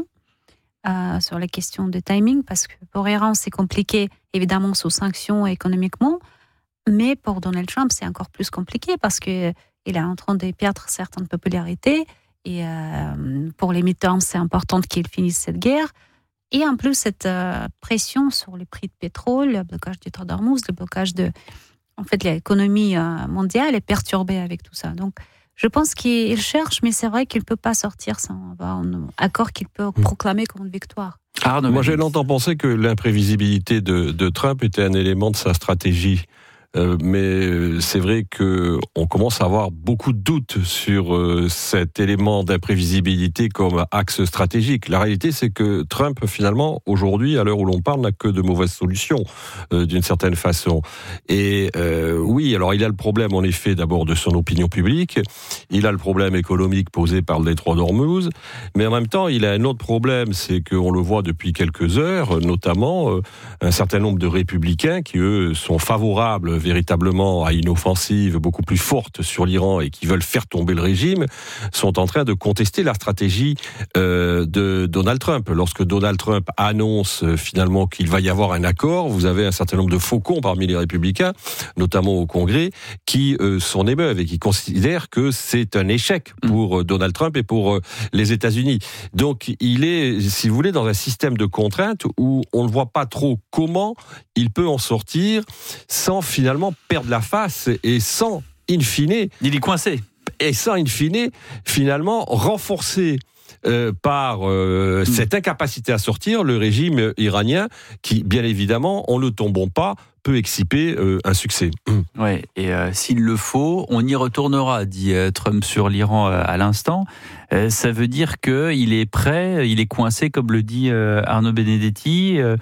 euh, sur la question de timing. Parce que pour Iran, c'est compliqué, évidemment, sous sanctions économiquement. Mais pour Donald Trump, c'est encore plus compliqué parce qu'il est en train de perdre certaines popularités. Et euh, pour les midterms, c'est important qu'il finisse cette guerre. Et en plus, cette euh, pression sur les prix de pétrole, le blocage du trou d'Ormuz, le blocage de... En fait, l'économie euh, mondiale est perturbée avec tout ça. Donc, je pense qu'il cherche, mais c'est vrai qu'il ne peut pas sortir sans avoir un accord qu'il peut proclamer comme une victoire. Ah, non, moi, j'ai longtemps pensé que l'imprévisibilité de, de Trump était un élément de sa stratégie. Euh, mais c'est vrai qu'on commence à avoir beaucoup de doutes sur euh, cet élément d'imprévisibilité comme axe stratégique. La réalité, c'est que Trump, finalement, aujourd'hui, à l'heure où l'on parle, n'a que de mauvaises solutions, euh, d'une certaine façon. Et euh, oui, alors il a le problème, en effet, d'abord de son opinion publique. Il a le problème économique posé par le détroit d'Ormuz. Mais en même temps, il a un autre problème, c'est qu'on le voit depuis quelques heures, notamment euh, un certain nombre de républicains qui, eux, sont favorables véritablement à une offensive beaucoup plus forte sur l'Iran et qui veulent faire tomber le régime, sont en train de contester la stratégie euh, de Donald Trump. Lorsque Donald Trump annonce euh, finalement qu'il va y avoir un accord, vous avez un certain nombre de faucons parmi les républicains, notamment au Congrès, qui euh, s'en émeuvent et qui considèrent que c'est un échec pour euh, Donald Trump et pour euh, les États-Unis. Donc il est, si vous voulez, dans un système de contraintes où on ne voit pas trop comment il peut en sortir sans finalement perdre la face et sans, in fine... Il est coincé. Et sans, in fine, finalement, renforcer euh, par euh, mmh. cette incapacité à sortir le régime iranien qui, bien évidemment, en ne tombant pas, peut exciper euh, un succès. Mmh. Ouais, et euh, s'il le faut, on y retournera, dit euh, Trump sur l'Iran euh, à l'instant. Euh, ça veut dire qu'il est prêt, il est coincé, comme le dit euh, Arnaud Benedetti, euh,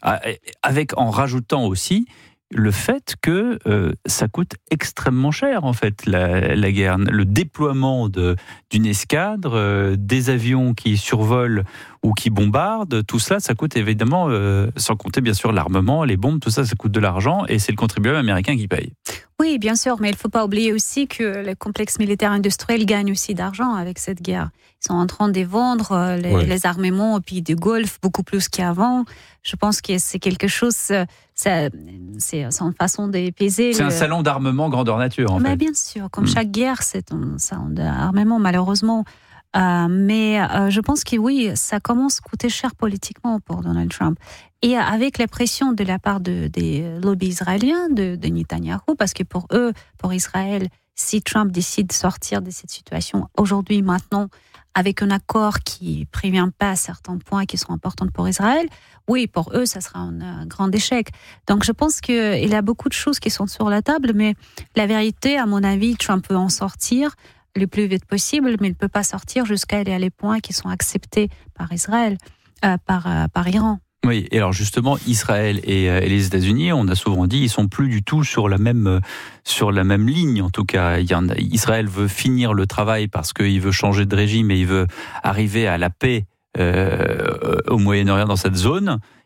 avec, en rajoutant aussi le fait que euh, ça coûte extrêmement cher, en fait, la, la guerre. Le déploiement de, d'une escadre, euh, des avions qui survolent ou qui bombardent, tout ça, ça coûte évidemment, euh, sans compter bien sûr l'armement, les bombes, tout ça, ça coûte de l'argent et c'est le contribuable américain qui paye. Oui, bien sûr, mais il ne faut pas oublier aussi que le complexe militaire industriel gagne aussi d'argent avec cette guerre. Ils sont en train de vendre les, ouais. les armements au pays du Golfe beaucoup plus qu'avant. Je pense que c'est quelque chose, ça, c'est, c'est une façon d'épaiser. C'est le... un salon d'armement grandeur nature, en mais fait. Bien sûr, comme mmh. chaque guerre, c'est un salon d'armement, malheureusement. Euh, mais euh, je pense que oui, ça commence à coûter cher politiquement pour Donald Trump. Et avec la pression de la part de, des lobbies israéliens, de, de Netanyahou, parce que pour eux, pour Israël, si Trump décide de sortir de cette situation aujourd'hui, maintenant, avec un accord qui ne prévient pas certains points qui sont importants pour Israël, oui, pour eux, ça sera un, un grand échec. Donc je pense qu'il y a beaucoup de choses qui sont sur la table, mais la vérité, à mon avis, Trump peut en sortir le plus vite possible, mais il ne peut pas sortir jusqu'à aller à les points qui sont acceptés par Israël, euh, par, euh, par Iran. Oui, et alors justement, Israël et, et les États-Unis, on a souvent dit, ils sont plus du tout sur la même sur la même ligne. En tout cas, il y en a, Israël veut finir le travail parce qu'il veut changer de régime et il veut arriver à la paix euh, au Moyen-Orient dans cette zone.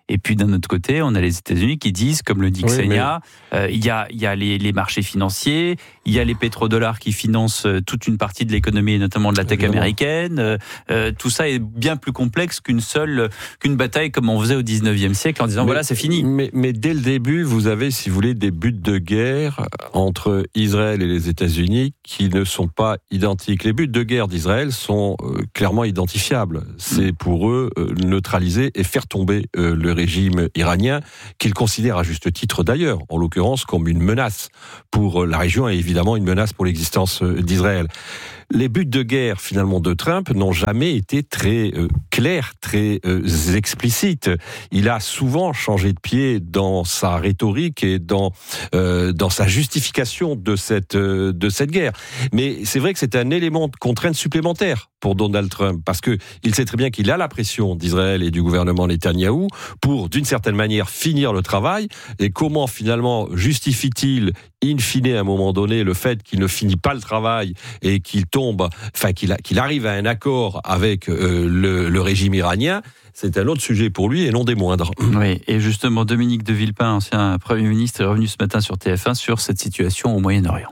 Et puis d'un autre côté, on a les États-Unis qui disent, comme le dit Oui, Xenia, il euh, y a, y a les, les marchés financiers, il y a les pétrodollars qui financent toute une partie de l'économie, et notamment de la tech Évidemment. américaine. Euh, euh, tout ça est bien plus complexe qu'une seule qu'une bataille comme on faisait au dix-neuvième siècle en disant mais, voilà, c'est fini. Mais, mais dès le début, vous avez, si vous voulez, des buts de guerre entre Israël et les États-Unis qui ne sont pas identiques. Les buts de guerre d'Israël sont euh, clairement identifiables. C'est pour eux euh, neutraliser et faire tomber euh, le régime iranien, qu'ils considèrent à juste titre d'ailleurs, en l'occurrence comme une menace pour euh, la région et évidemment une menace pour l'existence euh, d'Israël. Les buts de guerre, finalement, de Trump n'ont jamais été très euh, clairs, très euh, explicites. Il a souvent changé de pied dans sa rhétorique et dans euh, dans sa justification de cette euh, de cette guerre. Mais c'est vrai que c'est un élément de contrainte supplémentaire pour Donald Trump, parce que il sait très bien qu'il a la pression d'Israël et du gouvernement Netanyahou pour, d'une certaine manière, finir le travail. Et comment, finalement, justifie-t-il, in fine, à un moment donné, le fait qu'il ne finit pas le travail et qu'il tombe, enfin, qu'il, a, qu'il arrive à un accord avec euh, le, le régime iranien? C'est un autre sujet pour lui et non des moindres. Oui, et justement, Dominique de Villepin, ancien Premier ministre, est revenu ce matin sur T F un sur cette situation au Moyen-Orient.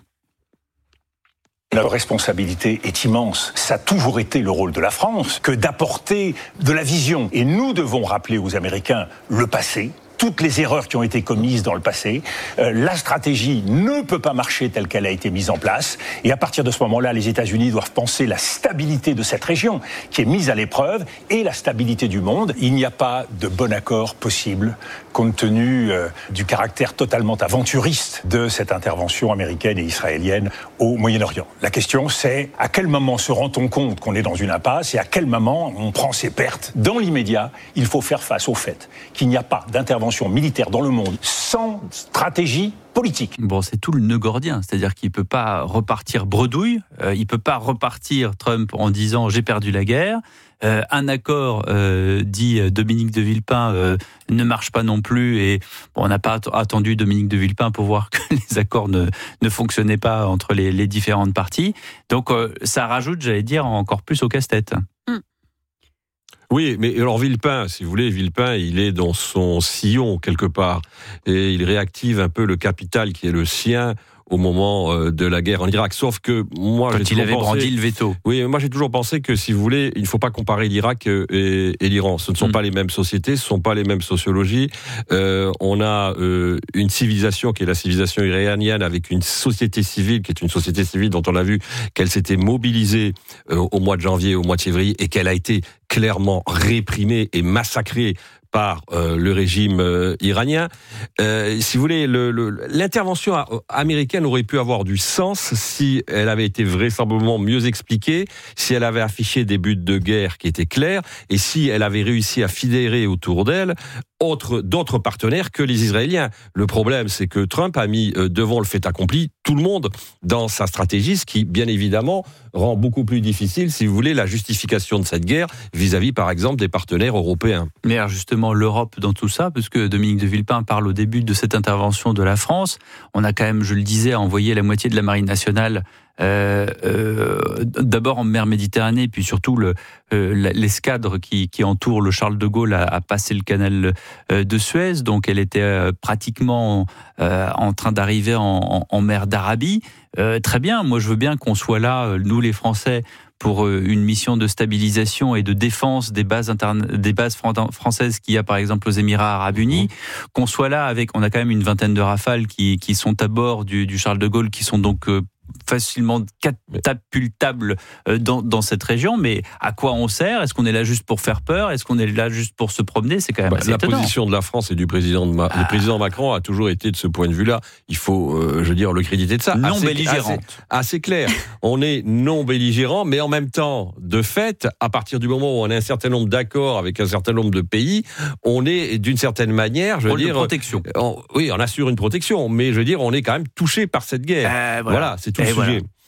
La responsabilité est immense. Ça a toujours été le rôle de la France que d'apporter de la vision. Et nous devons rappeler aux Américains le passé, toutes les erreurs qui ont été commises dans le passé. Euh, la stratégie ne peut pas marcher telle qu'elle a été mise en place. Et à partir de ce moment-là, les États-Unis doivent penser la stabilité de cette région qui est mise à l'épreuve et la stabilité du monde. Il n'y a pas de bon accord possible compte tenu euh, du caractère totalement aventuriste de cette intervention américaine et israélienne au Moyen-Orient. La question, c'est à quel moment se rend-on compte qu'on est dans une impasse et à quel moment on prend ses pertes? Dans l'immédiat, il faut faire face au fait qu'il n'y a pas d'intervention militaire dans le monde sans stratégie politique. Bon, c'est tout le nœud gordien, c'est-à-dire qu'il ne peut pas repartir bredouille, euh, il ne peut pas repartir Trump en disant « j'ai perdu la guerre ». Euh, un accord, euh, dit Dominique de Villepin, euh, ne marche pas non plus. Et bon, on n'a pas attendu Dominique de Villepin pour voir que les accords ne, ne fonctionnaient pas entre les, les différentes parties. Donc euh, ça rajoute, j'allais dire, encore plus au casse-tête. Mm. Oui, mais alors Villepin, si vous voulez, Villepin, il est dans son sillon quelque part. Et il réactive un peu le capital qui est le sien au moment de la guerre en Irak. Sauf que moi, Quand j'ai il toujours avait pensé, brandi le veto. Oui, moi j'ai toujours pensé que, si vous voulez, il ne faut pas comparer l'Irak et, et l'Iran. Ce ne sont mmh. pas les mêmes sociétés, ce ne sont pas les mêmes sociologies. Euh, on a euh, une civilisation qui est la civilisation iranienne, avec une société civile qui est une société civile dont on a vu qu'elle s'était mobilisée euh, au mois de janvier, au mois de février, et qu'elle a été clairement réprimée et massacrée par euh, le régime euh, iranien. Euh, si vous voulez, le, le, l'intervention américaine aurait pu avoir du sens si elle avait été vraisemblablement mieux expliquée, si elle avait affiché des buts de guerre qui étaient clairs, et si elle avait réussi à fédérer autour d'elle autre, d'autres partenaires que les Israéliens. Le problème, c'est que Trump a mis euh, devant le fait accompli tout le monde dans sa stratégie, ce qui, bien évidemment, rend beaucoup plus difficile, si vous voulez, la justification de cette guerre vis-à-vis, par exemple, des partenaires européens. Mais alors justement, l'Europe dans tout ça, parce que Dominique de Villepin parle au début de cette intervention de la France, on a quand même, je le disais, envoyé la moitié de la marine nationale Euh, euh, d'abord en mer Méditerranée, puis surtout le, euh, l'escadre qui, qui entoure le Charles de Gaulle a, a passé le canal euh, de Suez, donc elle était euh, pratiquement euh, en train d'arriver en, en, en mer d'Arabie. Euh, très bien, moi je veux bien qu'on soit là, nous les Français, pour une mission de stabilisation et de défense des bases interne, des bases françaises qu'il y a par exemple aux Émirats Arabes Unis, mmh. qu'on soit là avec, on a quand même une vingtaine de Rafales qui, qui sont à bord du, du Charles de Gaulle, qui sont donc euh, facilement catapultables dans, dans cette région, mais à quoi on sert? Est-ce qu'on est là juste pour faire peur? Est-ce qu'on est là juste pour se promener? C'est quand même bah, assez la étonnant. Position de la France et du président, de Ma... ah. le président Macron a toujours été, de ce point de vue-là, il faut, euh, je veux dire, le créditer de ça. Non assez, belligérante. Assez, assez clair. On est non belligérant, mais en même temps, de fait, à partir du moment où on a un certain nombre d'accords avec un certain nombre de pays, on est d'une certaine manière, je veux Rôle dire, de protection. On, oui, on assure une protection, mais je veux dire, on est quand même touché par cette guerre. Euh, voilà. voilà, c'est tout Et le voilà. sujet.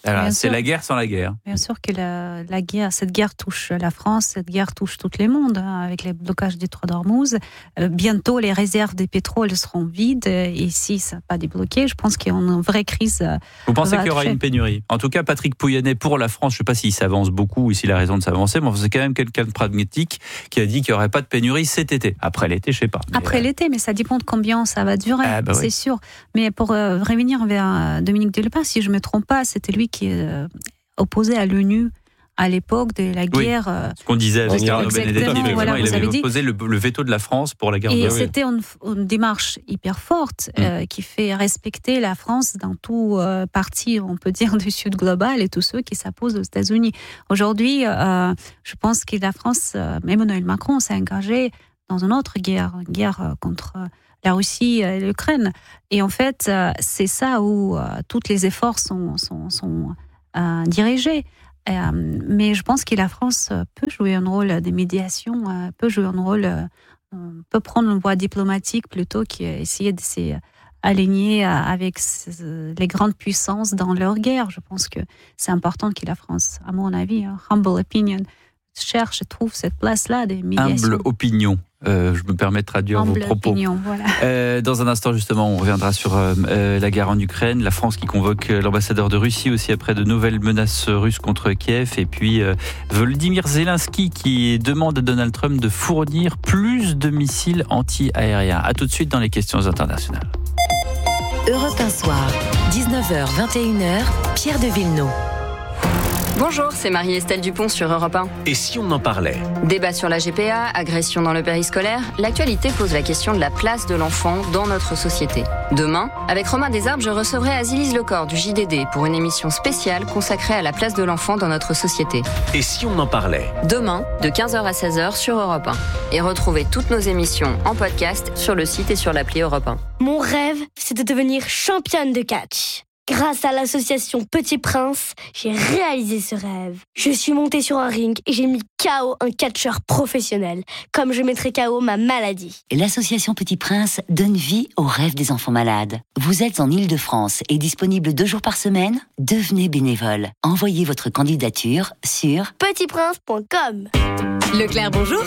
Alors, c'est sûr. La guerre sans la guerre. Bien sûr que la, la guerre, cette guerre touche la France, cette guerre touche tout le monde, hein, avec les blocages des trois d'Ormuz. Euh, bientôt, les réserves de pétrole seront vides, et si ça n'a pas débloqué, je pense qu'il y a une vraie crise. Vous pensez qu'il y aura toucher. Une pénurie? En tout cas, Patrick Pouyanné, pour la France, je ne sais pas s'il s'avance beaucoup ou s'il a raison de s'avancer, mais c'est quand même quelqu'un de pragmatique qui a dit qu'il n'y aurait pas de pénurie cet été. Après l'été, je ne sais pas. Mais Après euh... l'été, mais ça dépend de combien ça va durer, ah bah c'est oui. sûr. Mais pour euh, revenir vers Dominique de Villepin, si je ne me trompe pas, c'était lui qui est euh, opposé à l'ONU à l'époque de la guerre. Oui, ce qu'on disait avec Arnaud Benedetti, voilà, il avait opposé le, le veto de la France pour la guerre. Et de c'était une, une démarche hyper forte mmh. euh, qui fait respecter la France dans tout euh, parti, on peut dire, du Sud global et tous ceux qui s'opposent aux États-Unis. Aujourd'hui, euh, je pense que la France, euh, Emmanuel Macron s'est engagé dans une autre guerre, une guerre euh, contre euh, la Russie et l'Ukraine. Et en fait, euh, c'est ça où euh, tous les efforts sont, sont, sont euh, dirigés. Euh, mais je pense que la France peut jouer un rôle de médiation, euh, peut jouer un rôle, euh, peut prendre une voie diplomatique plutôt qu'essayer de s'aligner avec les grandes puissances dans leur guerre. Je pense que c'est important que la France, à mon avis, hein, humble opinion, cherche et trouve cette place-là de médiation. Humble opinion. Euh, je me permets de traduire Humble vos propos. Opinion, voilà. euh, dans un instant, justement, on reviendra sur euh, la guerre en Ukraine, la France qui convoque l'ambassadeur de Russie aussi après de nouvelles menaces russes contre Kiev, et puis euh, Volodymyr Zelensky qui demande à Donald Trump de fournir plus de missiles anti-aériens. A tout de suite dans les questions internationales. Europe un soir, dix-neuf heures vingt et une heures, Pierre de Villeneuve. Bonjour, c'est Marie-Estelle Dupont sur Europe un. Et si on en parlait? Débat sur la G P A, agression dans le périscolaire, l'actualité pose la question de la place de l'enfant dans notre société. Demain, avec Romain Desarbes, je recevrai Azilise Lecor du J D D pour une émission spéciale consacrée à la place de l'enfant dans notre société. Et si on en parlait? Demain, de quinze heures à seize heures sur Europe un. Et retrouvez toutes nos émissions en podcast sur le site et sur l'appli Europe un. Mon rêve, c'est de devenir championne de catch. Grâce à l'association Petit Prince, j'ai réalisé ce rêve. Je suis montée sur un ring et j'ai mis K O un catcheur professionnel, comme je mettrai K O ma maladie. L'association Petit Prince donne vie aux rêves des enfants malades. Vous êtes en Île-de-France et disponible deux jours par semaine? Devenez bénévole. Envoyez votre candidature sur petit prince point com. Leclerc, bonjour.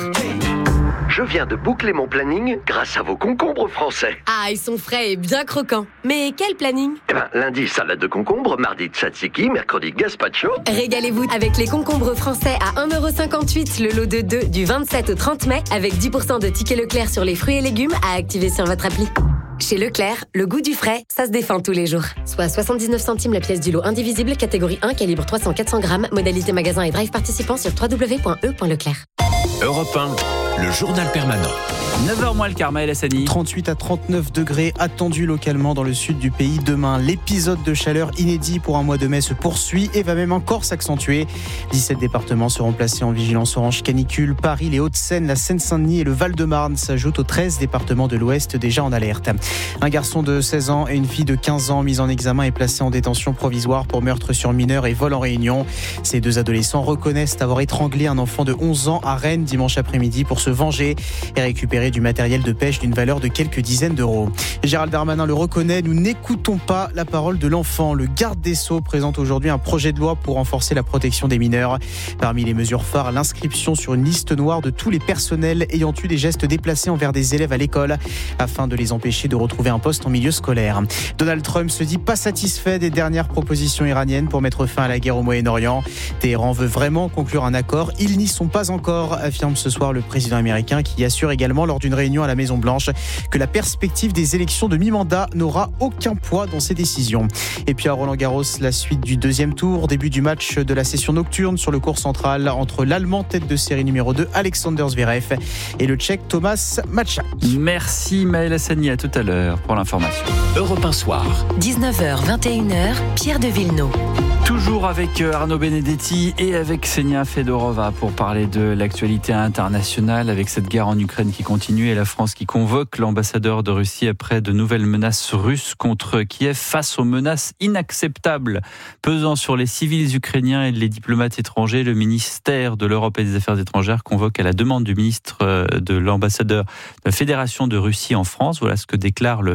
Je viens de boucler mon planning grâce à vos concombres français. Ah, ils sont frais et bien croquants. Mais quel planning? Eh ben, lundi, salade de concombre, mardi, tzatziki, mercredi, gazpacho. Régalez-vous avec les concombres français à un euro cinquante-huit, le lot de deux du vingt-sept au trente mai, avec dix pour cent de tickets Leclerc sur les fruits et légumes à activer sur votre appli. Chez Leclerc, le goût du frais, ça se défend tous les jours. Soit soixante-dix-neuf centimes la pièce du lot indivisible, catégorie un, calibre trois cents à quatre cents grammes, modalité magasin et drive participant sur w w w point e point leclerc. Europe un, le journal permanent. neuf heures moins le quart, Maël Hassani. trente-huit à trente-neuf degrés attendus localement dans le sud du pays demain. L'épisode de chaleur inédit pour un mois de mai se poursuit et va même encore s'accentuer. dix-sept départements seront placés en vigilance orange canicule. Paris, les Hauts-de-Seine, la Seine-Saint-Denis et le Val-de-Marne s'ajoutent aux treize départements de l'Ouest déjà en alerte. Un garçon de seize ans et une fille de quinze ans mis en examen et placés en détention provisoire pour meurtre sur mineur et vol en réunion. Ces deux adolescents reconnaissent avoir étranglé un enfant de onze ans à Rennes dimanche après-midi pour se venger et récupérer du matériel de pêche d'une valeur de quelques dizaines d'euros. Gérald Darmanin le reconnaît, nous n'écoutons pas la parole de l'enfant. Le garde des Sceaux présente aujourd'hui un projet de loi pour renforcer la protection des mineurs. Parmi les mesures phares, l'inscription sur une liste noire de tous les personnels ayant eu des gestes déplacés envers des élèves à l'école afin de les empêcher de retrouver un poste en milieu scolaire. Donald Trump se dit pas satisfait des dernières propositions iraniennes pour mettre fin à la guerre au Moyen-Orient. Téhéran veut vraiment conclure un accord. Ils n'y sont pas encore, affirme ce soir le président américain qui assure également lors d'une réunion à la Maison-Blanche que la perspective des élections de mi-mandat n'aura aucun poids dans ses décisions. Et puis à Roland-Garros, la suite du deuxième tour, début du match de la session nocturne sur le court central entre l'Allemand tête de série numéro deux Alexander Zverev et le Tchèque Thomas Matchak. Merci Maël Hassani, à tout à l'heure pour l'information. Europe un soir. dix-neuf heures vingt et une heures, Pierre de Villeneuve. Toujours avec Arnaud Benedetti et avec Ksenia Fedorova pour parler de l'actualité internationale avec cette guerre en Ukraine qui continue et la France qui convoque l'ambassadeur de Russie après de nouvelles menaces russes contre Kiev face aux menaces inacceptables pesant sur les civils ukrainiens et les diplomates étrangers. Le ministère de l'Europe et des Affaires étrangères convoque à la demande du ministre de l'ambassadeur de la Fédération de Russie en France. Voilà ce que déclare le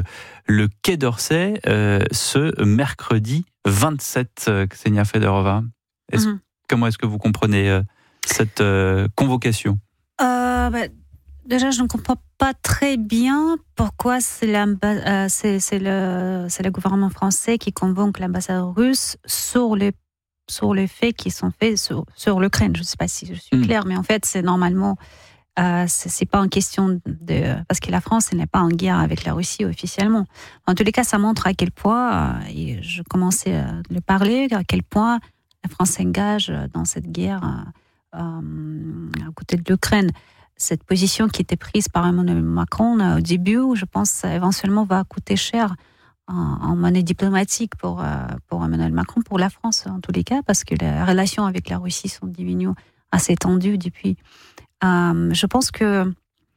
le Quai d'Orsay euh, ce mercredi vingt-sept, euh, Ksenia Fedorova. Est-ce, mm-hmm. Comment est-ce que vous comprenez euh, cette euh, convocation euh, bah, Déjà, je ne comprends pas très bien pourquoi c'est, euh, c'est, c'est, le, c'est le gouvernement français qui convoque l'ambassadeur russe sur les, sur les faits qui sont faits sur, sur l'Ukraine. Je ne sais pas si je suis mm. claire, mais en fait, c'est normalement... Euh, c'est, c'est pas en question de... Parce que la France, elle n'est pas en guerre avec la Russie officiellement. En tous les cas, ça montre à quel point, euh, et je commençais à le parler, à quel point la France s'engage dans cette guerre euh, euh, à côté de l'Ukraine. Cette position qui était prise par Emmanuel Macron euh, au début, je pense, éventuellement va coûter cher en, en monnaie diplomatique pour, euh, pour Emmanuel Macron, pour la France en tous les cas, parce que les relations avec la Russie sont devenues assez tendues depuis... Euh, je pense que,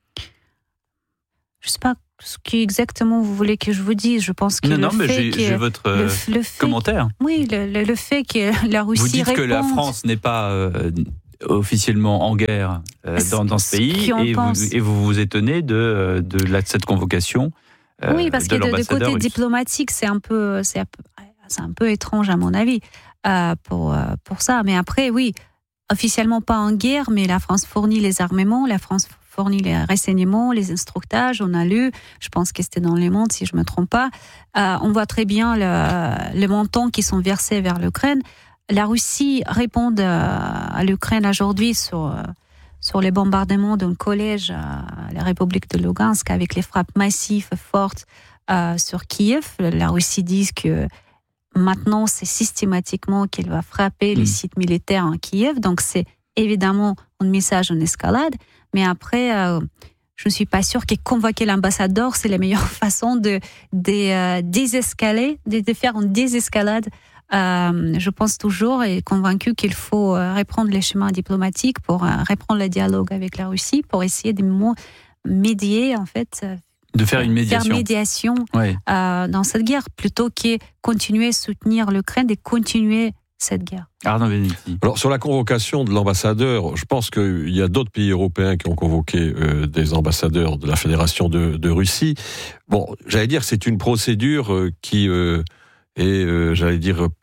je ne sais pas ce qui exactement vous voulez que je vous dise. Je pense que non, le non, fait mais j'ai, que, j'ai votre le, le fait, commentaire. Oui, le, le, le fait que la Russie Vous dites réponde, que la France n'est pas euh, officiellement en guerre euh, dans, dans ce pays, et vous, et vous vous étonnez de, de, la, de cette convocation. Euh, oui, parce de que de, de côté russe. diplomatique, c'est un peu, c'est un peu, c'est un peu étrange à mon avis euh, pour pour ça. Mais après, oui. Officiellement pas en guerre, mais la France fournit les armements, la France fournit les renseignements, les instructages, on a lu, je pense que c'était dans Le Monde si je ne me trompe pas, euh, on voit très bien le, les montants qui sont versés vers l'Ukraine. La Russie répond à, à l'Ukraine aujourd'hui sur, sur les bombardements d'un collège à la République de Lugansk avec les frappes massives, fortes euh, sur Kiev. La Russie dit que maintenant, c'est systématiquement qu'il va frapper mmh. les sites militaires en Kiev. Donc, c'est évidemment un message en escalade. Mais après, euh, je ne suis pas sûre que convoquer l'ambassadeur, c'est la meilleure façon de, de euh, désescaler, de, de faire une désescalade. Euh, je pense toujours et convaincue qu'il faut euh, reprendre les chemins diplomatiques pour euh, reprendre le dialogue avec la Russie, pour essayer de médier, en fait, euh, de faire une médiation, faire médiation ouais. euh, dans cette guerre, plutôt que continuer à soutenir l'Ukraine et continuer cette guerre. Arnaud Benedetti. Alors, sur la convocation de l'ambassadeur, je pense qu'il y a d'autres pays européens qui ont convoqué euh, des ambassadeurs de la Fédération de, de Russie. Bon, j'allais dire que c'est une procédure euh, qui euh, est, euh, j'allais dire, euh,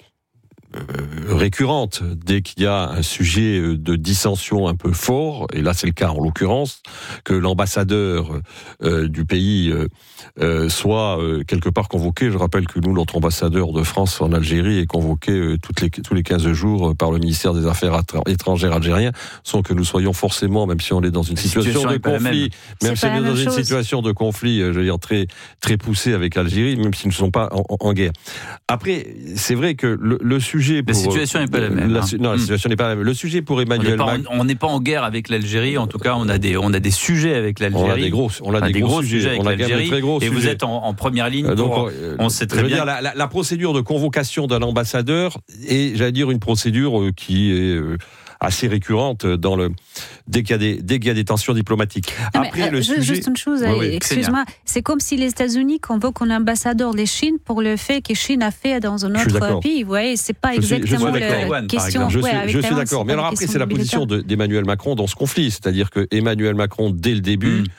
récurrente dès qu'il y a un sujet de dissension un peu fort, et là c'est le cas en l'occurrence, que l'ambassadeur euh, du pays euh, euh, soit euh, quelque part convoqué. Je rappelle que nous, notre ambassadeur de France en Algérie est convoqué euh, toutes les, tous les quinze jours par le ministère des Affaires étrangères algérien, sans que nous soyons forcément, même si on est dans une situation, situation de conflit, même, même si on est dans une chose. situation de conflit, je veux dire, très, très poussée avec l'Algérie, même si nous ne sommes pas en, en, en guerre. Après, c'est vrai que le, le sujet pour, la situation n'est pas la même. La, hein. Non, la situation n'est pas la même. Le sujet pour Emmanuel Macron, on n'est pas en guerre avec l'Algérie. En tout cas, on a des, on a des sujets avec l'Algérie. On a des gros, on a des, des gros, gros sujets, sujets avec on a l'Algérie. Très gros et sujets. Vous êtes en, en première ligne. Pour, Donc, euh, on sait très je veux bien. Dire, la, la, la procédure de convocation d'un ambassadeur est, j'allais dire, une procédure qui est euh, assez récurrente dans le dès qu'il y a des dès qu'il y a des tensions diplomatiques. Non, Après mais, euh, le juste sujet, une chose, ouais, ouais, excuse-moi, c'est comme si les États-Unis convoquent un ambassadeur de Chine pour le fait que Chine a fait dans un autre pays. Vous voyez, c'est pas je suis, exactement la question. Je suis, ouais, je suis d'accord. Mais alors après, c'est la position de, d'Emmanuel Macron dans ce conflit, c'est-à-dire que Emmanuel Macron, dès le début, mmh.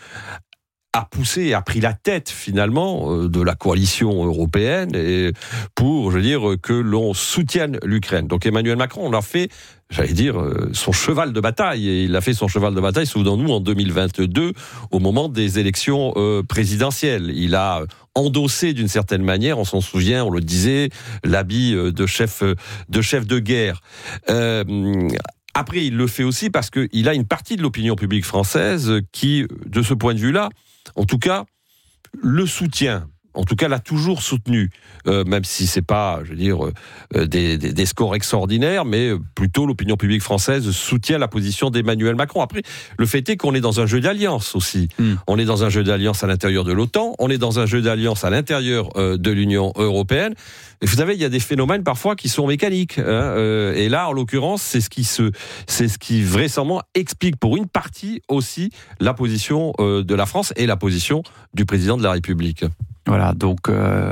a poussé, a pris la tête finalement de la coalition européenne et pour, je veux dire, que l'on soutienne l'Ukraine. Donc Emmanuel Macron, on l'a fait, j'allais dire, son cheval de bataille. Et il a fait son cheval de bataille, souvenons-nous, en deux mille vingt-deux, au moment des élections euh, présidentielles. Il a endossé d'une certaine manière, on s'en souvient, on le disait, l'habit de chef de, chef de guerre. Euh, après, il le fait aussi parce qu'il a une partie de l'opinion publique française qui, de ce point de vue-là, en tout cas, le soutient. En tout cas, l'a toujours soutenu, euh, même si c'est pas, je veux dire, euh, des, des, des scores extraordinaires, mais plutôt l'opinion publique française soutient la position d'Emmanuel Macron. Après, le fait est qu'on est dans un jeu d'alliance aussi. Mm. On est dans un jeu d'alliance à l'intérieur de l'OTAN, on est dans un jeu d'alliance à l'intérieur euh, de l'Union européenne. Et vous savez, il y a des phénomènes parfois qui sont mécaniques. Hein, euh, et là, en l'occurrence, c'est ce qui se, c'est ce qui vraisemblablement explique pour une partie aussi la position euh, de la France et la position du président de la République. Voilà, donc euh,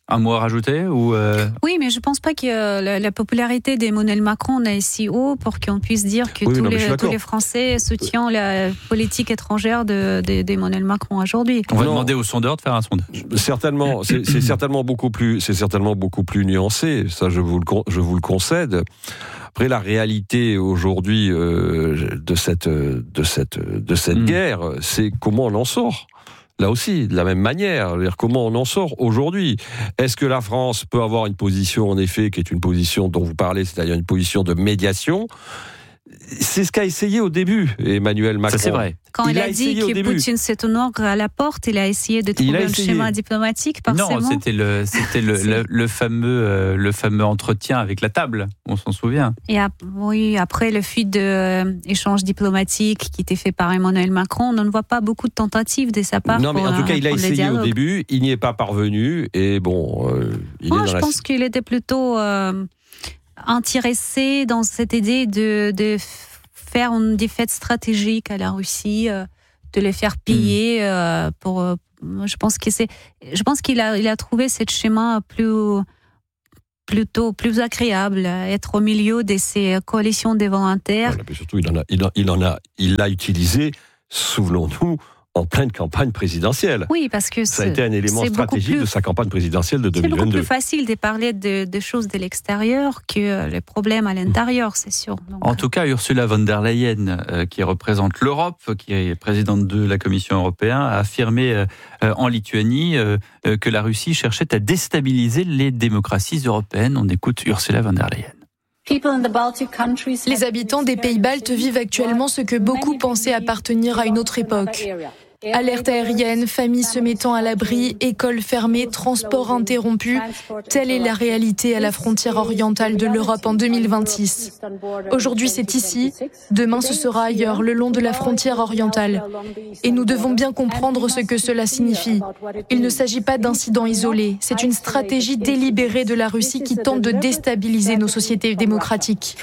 Un mot à rajouter ou euh... Oui, mais je ne pense pas que la, la popularité d'Emmanuel Macron est si haut pour qu'on puisse dire que oui, tous, non, les, tous les Français soutiennent la politique étrangère de, de, d'Emmanuel Macron aujourd'hui. On va non. demander aux sondeurs de faire un sondage. Certainement, c'est, c'est certainement beaucoup plus, c'est certainement beaucoup plus nuancé. Ça, je vous le, je vous le concède. Après, la réalité aujourd'hui euh, de cette, de cette, de cette mmh. guerre, c'est comment on en sort. Là aussi, de la même manière, comment on en sort aujourd'hui ? Est-ce que la France peut avoir une position, en effet, qui est une position dont vous parlez, c'est-à-dire une position de médiation ? C'est ce qu'a essayé au début Emmanuel Macron. Ça, c'est vrai. Quand il, il a, a dit que début. Poutine s'est honoré à la porte, il a essayé de trouver un schéma diplomatique par Non, ses mots. c'était le, c'était le, le, le fameux, euh, le fameux entretien avec la table. On s'en souvient. Et ap- oui, après le fuite d'échanges diplomatiques qui était fait par Emmanuel Macron, on ne voit pas beaucoup de tentatives de sa part. Non, mais pour, en tout cas, euh, il a essayé au début. Il n'y est pas parvenu. Et bon, euh, il Moi, est dans je la... pense qu'il était plutôt euh, intéressé dans cette idée de, de faire une défaite stratégique à la Russie, euh, de les faire piller. Mmh. Euh, pour, euh, je pense que c'est, je pense qu'il a, il a trouvé ce schéma plus, plutôt plus agréable, être au milieu de ces coalitions de volontaires. Voilà, mais surtout, il en a, il en, il en a, il l'a utilisé. Souvenons-nous. En pleine campagne présidentielle. Oui, parce que ça a été un élément stratégique plus, de sa campagne présidentielle de deux mille vingt-deux. C'est beaucoup plus facile de parler de, de choses de l'extérieur que les problèmes à l'intérieur, c'est sûr. Donc, en tout cas, Ursula von der Leyen, euh, qui représente l'Europe, qui est présidente de la Commission européenne, a affirmé euh, en Lituanie euh, que la Russie cherchait à déstabiliser les démocraties européennes. On écoute Ursula von der Leyen. Les habitants des pays baltes vivent actuellement ce que beaucoup pensaient appartenir à une autre époque. Alerte aérienne, familles se mettant à l'abri, écoles fermées, transports interrompus. Telle est la réalité à la frontière orientale de l'Europe en deux mille vingt-six. Aujourd'hui, c'est ici. Demain, ce sera ailleurs, le long de la frontière orientale. Et nous devons bien comprendre ce que cela signifie. Il ne s'agit pas d'incidents isolés. C'est une stratégie délibérée de la Russie qui tente de déstabiliser nos sociétés démocratiques.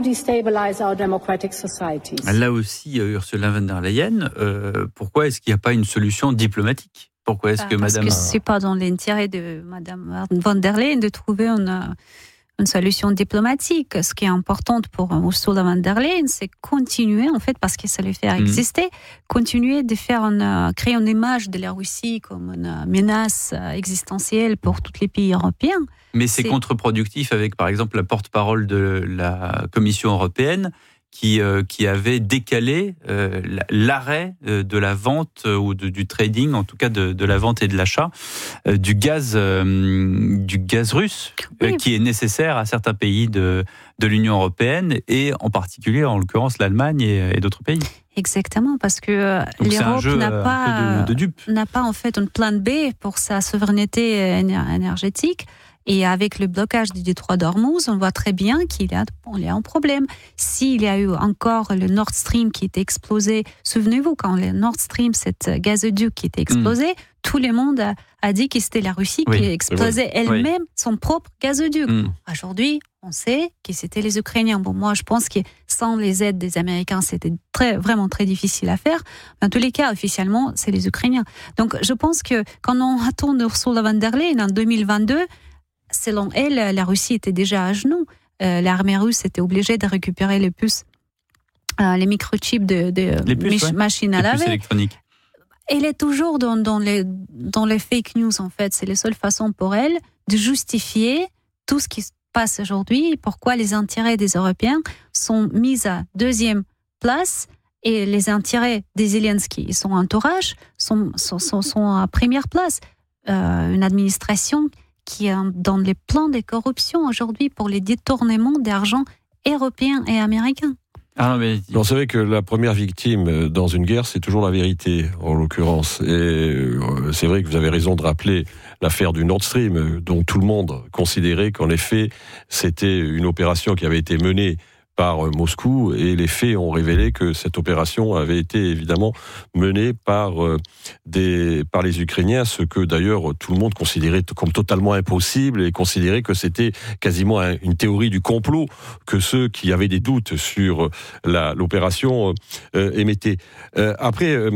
Là aussi, Ursula von der Leyen, euh, pourquoi est-ce qu'il n'y a pas une solution diplomatique ? Pourquoi est-ce que Parce Madame... Parce que ce n'est pas dans l'intérêt de Madame von der Leyen de trouver une, une solution diplomatique. Ce qui est important pour Ursula von der Leyen, c'est continuer, en fait, parce que ça lui fait exister, mmh. continuer de faire une, créer une image de la Russie comme une menace existentielle pour tous les pays européens. Mais c'est, c'est... contre-productif avec, par exemple, la porte-parole de la Commission européenne, qui, euh, qui avait décalé euh, l'arrêt euh, de la vente euh, ou de, du trading, en tout cas de, de la vente et de l'achat euh, du gaz, euh, du gaz russe, oui. euh, qui est nécessaire à certains pays de, de l'Union européenne et en particulier, en l'occurrence, l'Allemagne et, et d'autres pays. Exactement, parce que Donc l'Europe jeu, n'a pas, de, de n'a pas en fait un plan B pour sa souveraineté énergétique. Et avec le blocage du détroit d'Ormuz, on voit très bien qu'il y a, on y a un problème. S'il y a eu encore le Nord Stream qui était explosé, souvenez-vous, quand le Nord Stream, cette gazoduc qui était explosé, mmh. tout le monde a, a dit que c'était la Russie oui, qui explosait elle-même oui. son propre gazoduc. Mmh. Aujourd'hui, on sait que c'était les Ukrainiens. Bon, moi, je pense que sans les aides des Américains, c'était très, vraiment très difficile à faire. Mais en tous les cas, officiellement, c'est les Ukrainiens. Donc, je pense que quand on attend Ursula von der Leyen en deux mille vingt-deux, selon elle, la Russie était déjà à genoux. Euh, l'armée russe était obligée de récupérer les puces, euh, les microchips de, de les puces, mich- ouais. machines à les laver. Puces électroniques. Elle est toujours dans, dans, les, dans les fake news, en fait. C'est la seule façon pour elle de justifier tout ce qui se passe aujourd'hui, pourquoi les intérêts des Européens sont mis à deuxième place et les intérêts des Zelensky et son entourage sont, sont, sont, sont à première place. Euh, une administration qui est dans les plans de corruption aujourd'hui pour les détournements d'argent européens et américains. Ah, mais... Vous savez que la première victime dans une guerre, c'est toujours la vérité, en l'occurrence. Et c'est vrai que vous avez raison de rappeler l'affaire du Nord Stream, dont tout le monde considérait qu'en effet, c'était une opération qui avait été menée par Moscou, et les faits ont révélé que cette opération avait été évidemment menée par euh, des par les Ukrainiens, ce que d'ailleurs tout le monde considérait comme totalement impossible et considérait que c'était quasiment un, une théorie du complot que ceux qui avaient des doutes sur la, l'opération euh, émettaient. Euh, après, euh,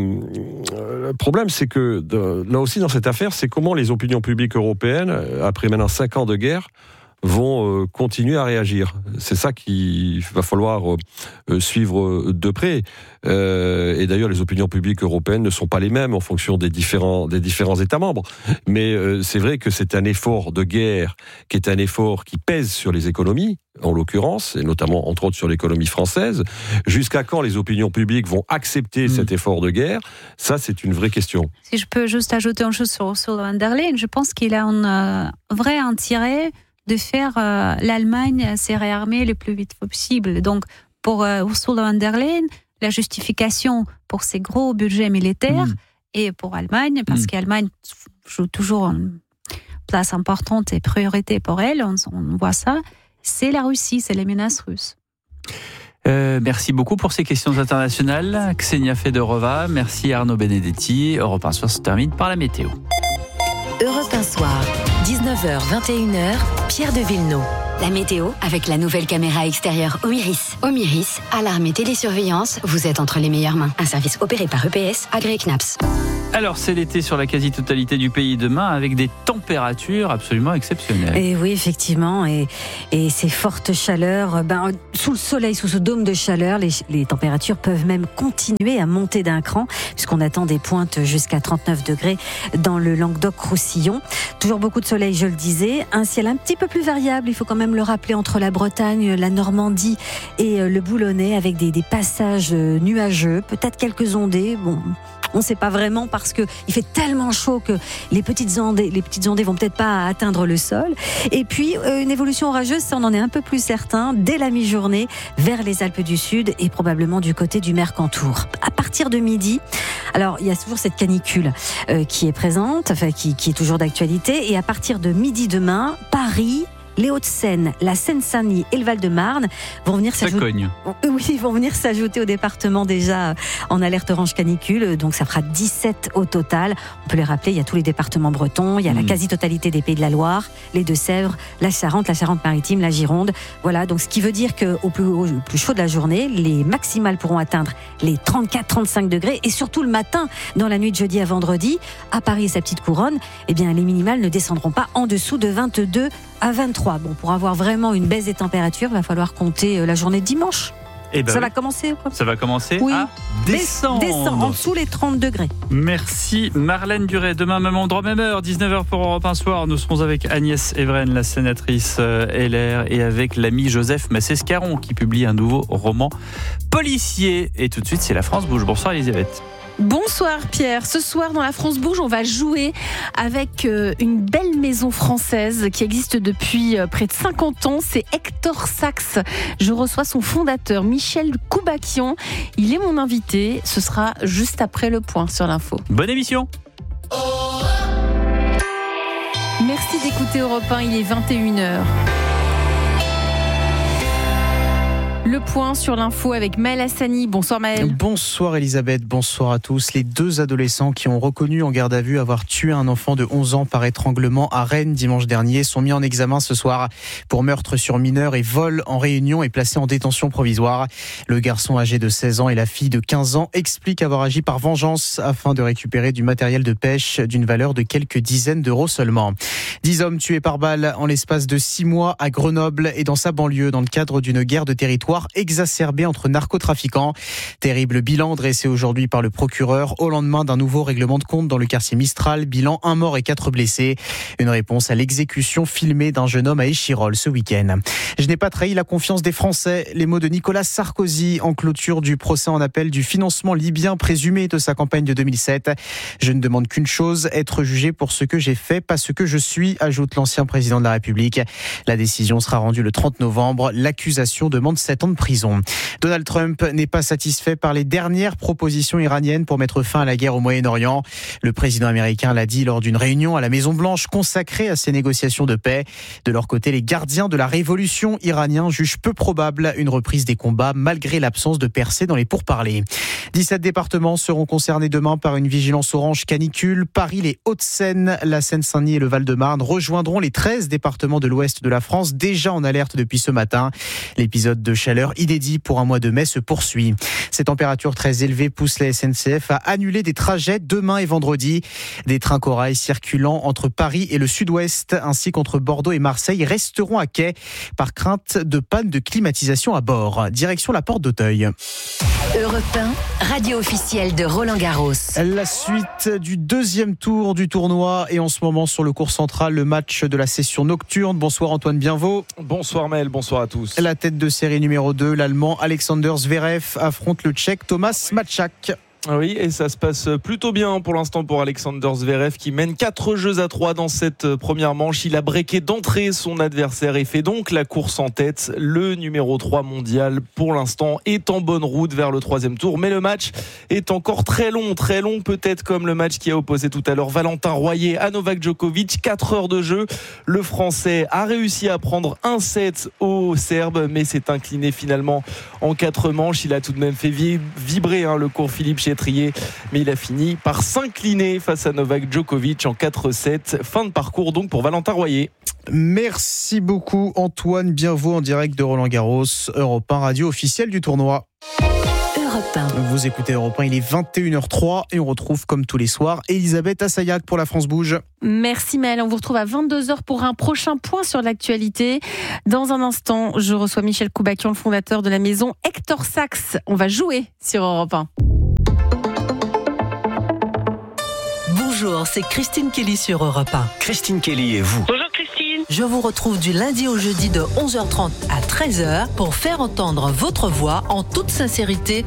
le problème, c'est que de, là aussi dans cette affaire, c'est comment les opinions publiques européennes, après maintenant cinq ans de guerre, vont euh, continuer à réagir. C'est ça qu'il va falloir euh, suivre de près. Euh, et d'ailleurs, les opinions publiques européennes ne sont pas les mêmes en fonction des différents, des différents États membres. Mais euh, c'est vrai que c'est un effort de guerre qui est un effort qui pèse sur les économies, en l'occurrence, et notamment, entre autres, sur l'économie française. Jusqu'à quand les opinions publiques vont accepter mmh. cet effort de guerre ? Ça, c'est une vraie question. Si je peux juste ajouter une chose sur Ursula von der Leyen, je pense qu'il a un euh, vrai intérêt de faire euh, l'Allemagne se réarmer le plus vite possible. Donc, pour euh, Ursula von der Leyen, la justification pour ces gros budgets militaires mmh. et pour l'Allemagne, parce mmh. qu'Allemagne joue toujours une place importante et priorité pour elle, on, on voit ça, c'est la Russie, c'est les menaces russes. Euh, merci beaucoup pour ces questions internationales. Ksenia Fedorova, merci Arnaud Benedetti. Europe un Soir se termine par la météo. Europe un Soir, dix-neuf heures vingt et une heures, Pierre de Villeneuve. La météo avec la nouvelle caméra extérieure Omiris. Omiris, alarme et télésurveillance, vous êtes entre les meilleures mains. Un service opéré par E P S, agréé C N A P S. Alors, c'est l'été sur la quasi-totalité du pays demain, avec des températures absolument exceptionnelles. Et oui, effectivement, et, et ces fortes chaleurs, ben, sous le soleil, sous ce dôme de chaleur, les, les températures peuvent même continuer à monter d'un cran, puisqu'on attend des pointes jusqu'à trente-neuf degrés dans le Languedoc-Roussillon. Toujours beaucoup de soleil, je le disais, un ciel un petit peu plus variable, il faut quand même le rappeler, entre la Bretagne, la Normandie et le Boulonnais, avec des, des passages nuageux, peut-être quelques ondées, bon... On ne sait pas vraiment parce que il fait tellement chaud que les petites ondées, les petites ondées vont peut-être pas atteindre le sol. Et puis euh, une évolution orageuse, ça on en est un peu plus certain, dès la mi-journée vers les Alpes du Sud et probablement du côté du Mercantour. À partir de midi, alors il y a toujours cette canicule euh, qui est présente, enfin qui, qui est toujours d'actualité. Et à partir de midi demain, Paris, les Hauts-de-Seine, la Seine-Saint-Denis et le Val-de-Marne vont venir s'ajouter. Oui, vont venir s'ajouter au département déjà en alerte orange canicule. Donc ça fera dix-sept au total. On peut les rappeler, il y a tous les départements bretons, il y a mmh. la quasi-totalité des Pays de la Loire, les Deux-Sèvres, la Charente, la Charente-Maritime, la Gironde. Voilà, donc ce qui veut dire qu'au plus, au plus chaud de la journée, les maximales pourront atteindre les trente-quatre à trente-cinq degrés. Et surtout le matin, dans la nuit de jeudi à vendredi, à Paris et sa petite couronne, eh bien les minimales ne descendront pas en dessous de vingt-deux à vingt-trois. Bon, pour avoir vraiment une baisse des températures, il va falloir compter la journée de dimanche. Eh ben ça oui. va commencer quoi. Ça va commencer oui. à descendre. Descendre en dessous les trente degrés. Merci Marlène Duret. Demain, même endroit, même heure, dix-neuf heures pour Europe un Soir. Nous serons avec Agnès Evren, la sénatrice L R, et avec l'ami Joseph Massescaron qui publie un nouveau roman policier. Et tout de suite, c'est La France Bouge. Bonsoir Elisabeth. Bonsoir Pierre. Ce soir dans La France Bouge, on va jouer avec une belle maison française qui existe depuis près de cinquante ans. C'est Hector Sachs. Je reçois son fondateur Michel Koubakian. Il est mon invité. Ce sera juste après le point sur l'info. Bonne émission. Merci d'écouter Europe un. Il est vingt et une heures. Le point sur l'info avec Maël Hassani. Bonsoir Maël. Bonsoir Elisabeth, bonsoir à tous. Les deux adolescents qui ont reconnu en garde à vue avoir tué un enfant de onze ans par étranglement à Rennes dimanche dernier sont mis en examen ce soir pour meurtre sur mineur et vol en réunion et placés en détention provisoire. Le garçon âgé de seize ans et la fille de quinze ans expliquent avoir agi par vengeance afin de récupérer du matériel de pêche d'une valeur de quelques dizaines d'euros seulement. Dix hommes tués par balle en l'espace de six mois à Grenoble et dans sa banlieue dans le cadre d'une guerre de territoire exacerbée entre narcotrafiquants. Terrible bilan dressé aujourd'hui par le procureur au lendemain d'un nouveau règlement de compte dans le quartier Mistral. Bilan un mort et quatre blessés. Une réponse à l'exécution filmée d'un jeune homme à Échirolles ce week-end. Je n'ai pas trahi la confiance des Français. Les mots de Nicolas Sarkozy en clôture du procès en appel du financement libyen présumé de sa campagne de deux mille sept. Je ne demande qu'une chose, être jugé pour ce que j'ai fait, pas ce que je suis, ajoute l'ancien président de la République. La décision sera rendue le trente novembre. L'accusation demande sept ans ans de prison. Donald Trump n'est pas satisfait par les dernières propositions iraniennes pour mettre fin à la guerre au Moyen-Orient. Le président américain l'a dit lors d'une réunion à la Maison-Blanche consacrée à ces négociations de paix. De leur côté, les gardiens de la révolution iraniens jugent peu probable une reprise des combats malgré l'absence de percées dans les pourparlers. dix-sept départements seront concernés demain par une vigilance orange canicule. Paris, les Hauts-de-Seine, la Seine-Saint-Denis et le Val-de-Marne rejoindront les treize départements de l'ouest de la France déjà en alerte depuis ce matin. L'épisode de chaleur inédit pour un mois de mai se poursuit. Ces températures très élevées poussent la S N C F à annuler des trajets demain et vendredi. Des trains corail circulant entre Paris et le sud-ouest ainsi qu'entre Bordeaux et Marseille resteront à quai par crainte de panne de climatisation à bord. Direction la porte d'Auteuil. Europe un, radio officielle de Roland Garros. La suite du deuxième tour du tournoi et en ce moment sur le court central, le match de la session nocturne. Bonsoir Antoine Bienvaux. Bonsoir Mel, bonsoir à tous. La tête de série numéro deux, l'Allemand Alexander Zverev affronte le Tchèque Thomas Mačák. Oui, et ça se passe plutôt bien pour l'instant pour Alexander Zverev qui mène quatre jeux à trois dans cette première manche. Il a breaké d'entrée son adversaire et fait donc la course en tête. Le numéro trois mondial pour l'instant est en bonne route vers le troisième tour. Mais le match est encore très long, très long peut-être comme le match qui a opposé tout à l'heure Valentin Royer à Novak Djokovic. quatre heures de jeu. Le Français a réussi à prendre un set au Serbe mais s'est incliné finalement en quatre manches. Il a tout de même fait vibrer hein, le court Philippe Chatrier, mais il a fini par s'incliner face à Novak Djokovic en quatre sept. Fin de parcours donc pour Valentin Royer. Merci beaucoup Antoine Bienvaux en direct de Roland Garros, Europe un, radio officielle du tournoi. Europe un. Vous écoutez Europe un, il est vingt et une heures zéro trois et on retrouve comme tous les soirs Elisabeth Assayag pour La France Bouge. Merci Mel, on vous retrouve à vingt-deux heures pour un prochain point sur l'actualité. Dans un instant, je reçois Michel Koubakian, le fondateur de la maison Hector Sachs. On va jouer sur Europe un. Bonjour, c'est Christine Kelly sur Europe un. Christine Kelly et vous. Bonjour Christine. Je vous retrouve du lundi au jeudi de onze heures trente à treize heures pour faire entendre votre voix en toute sincérité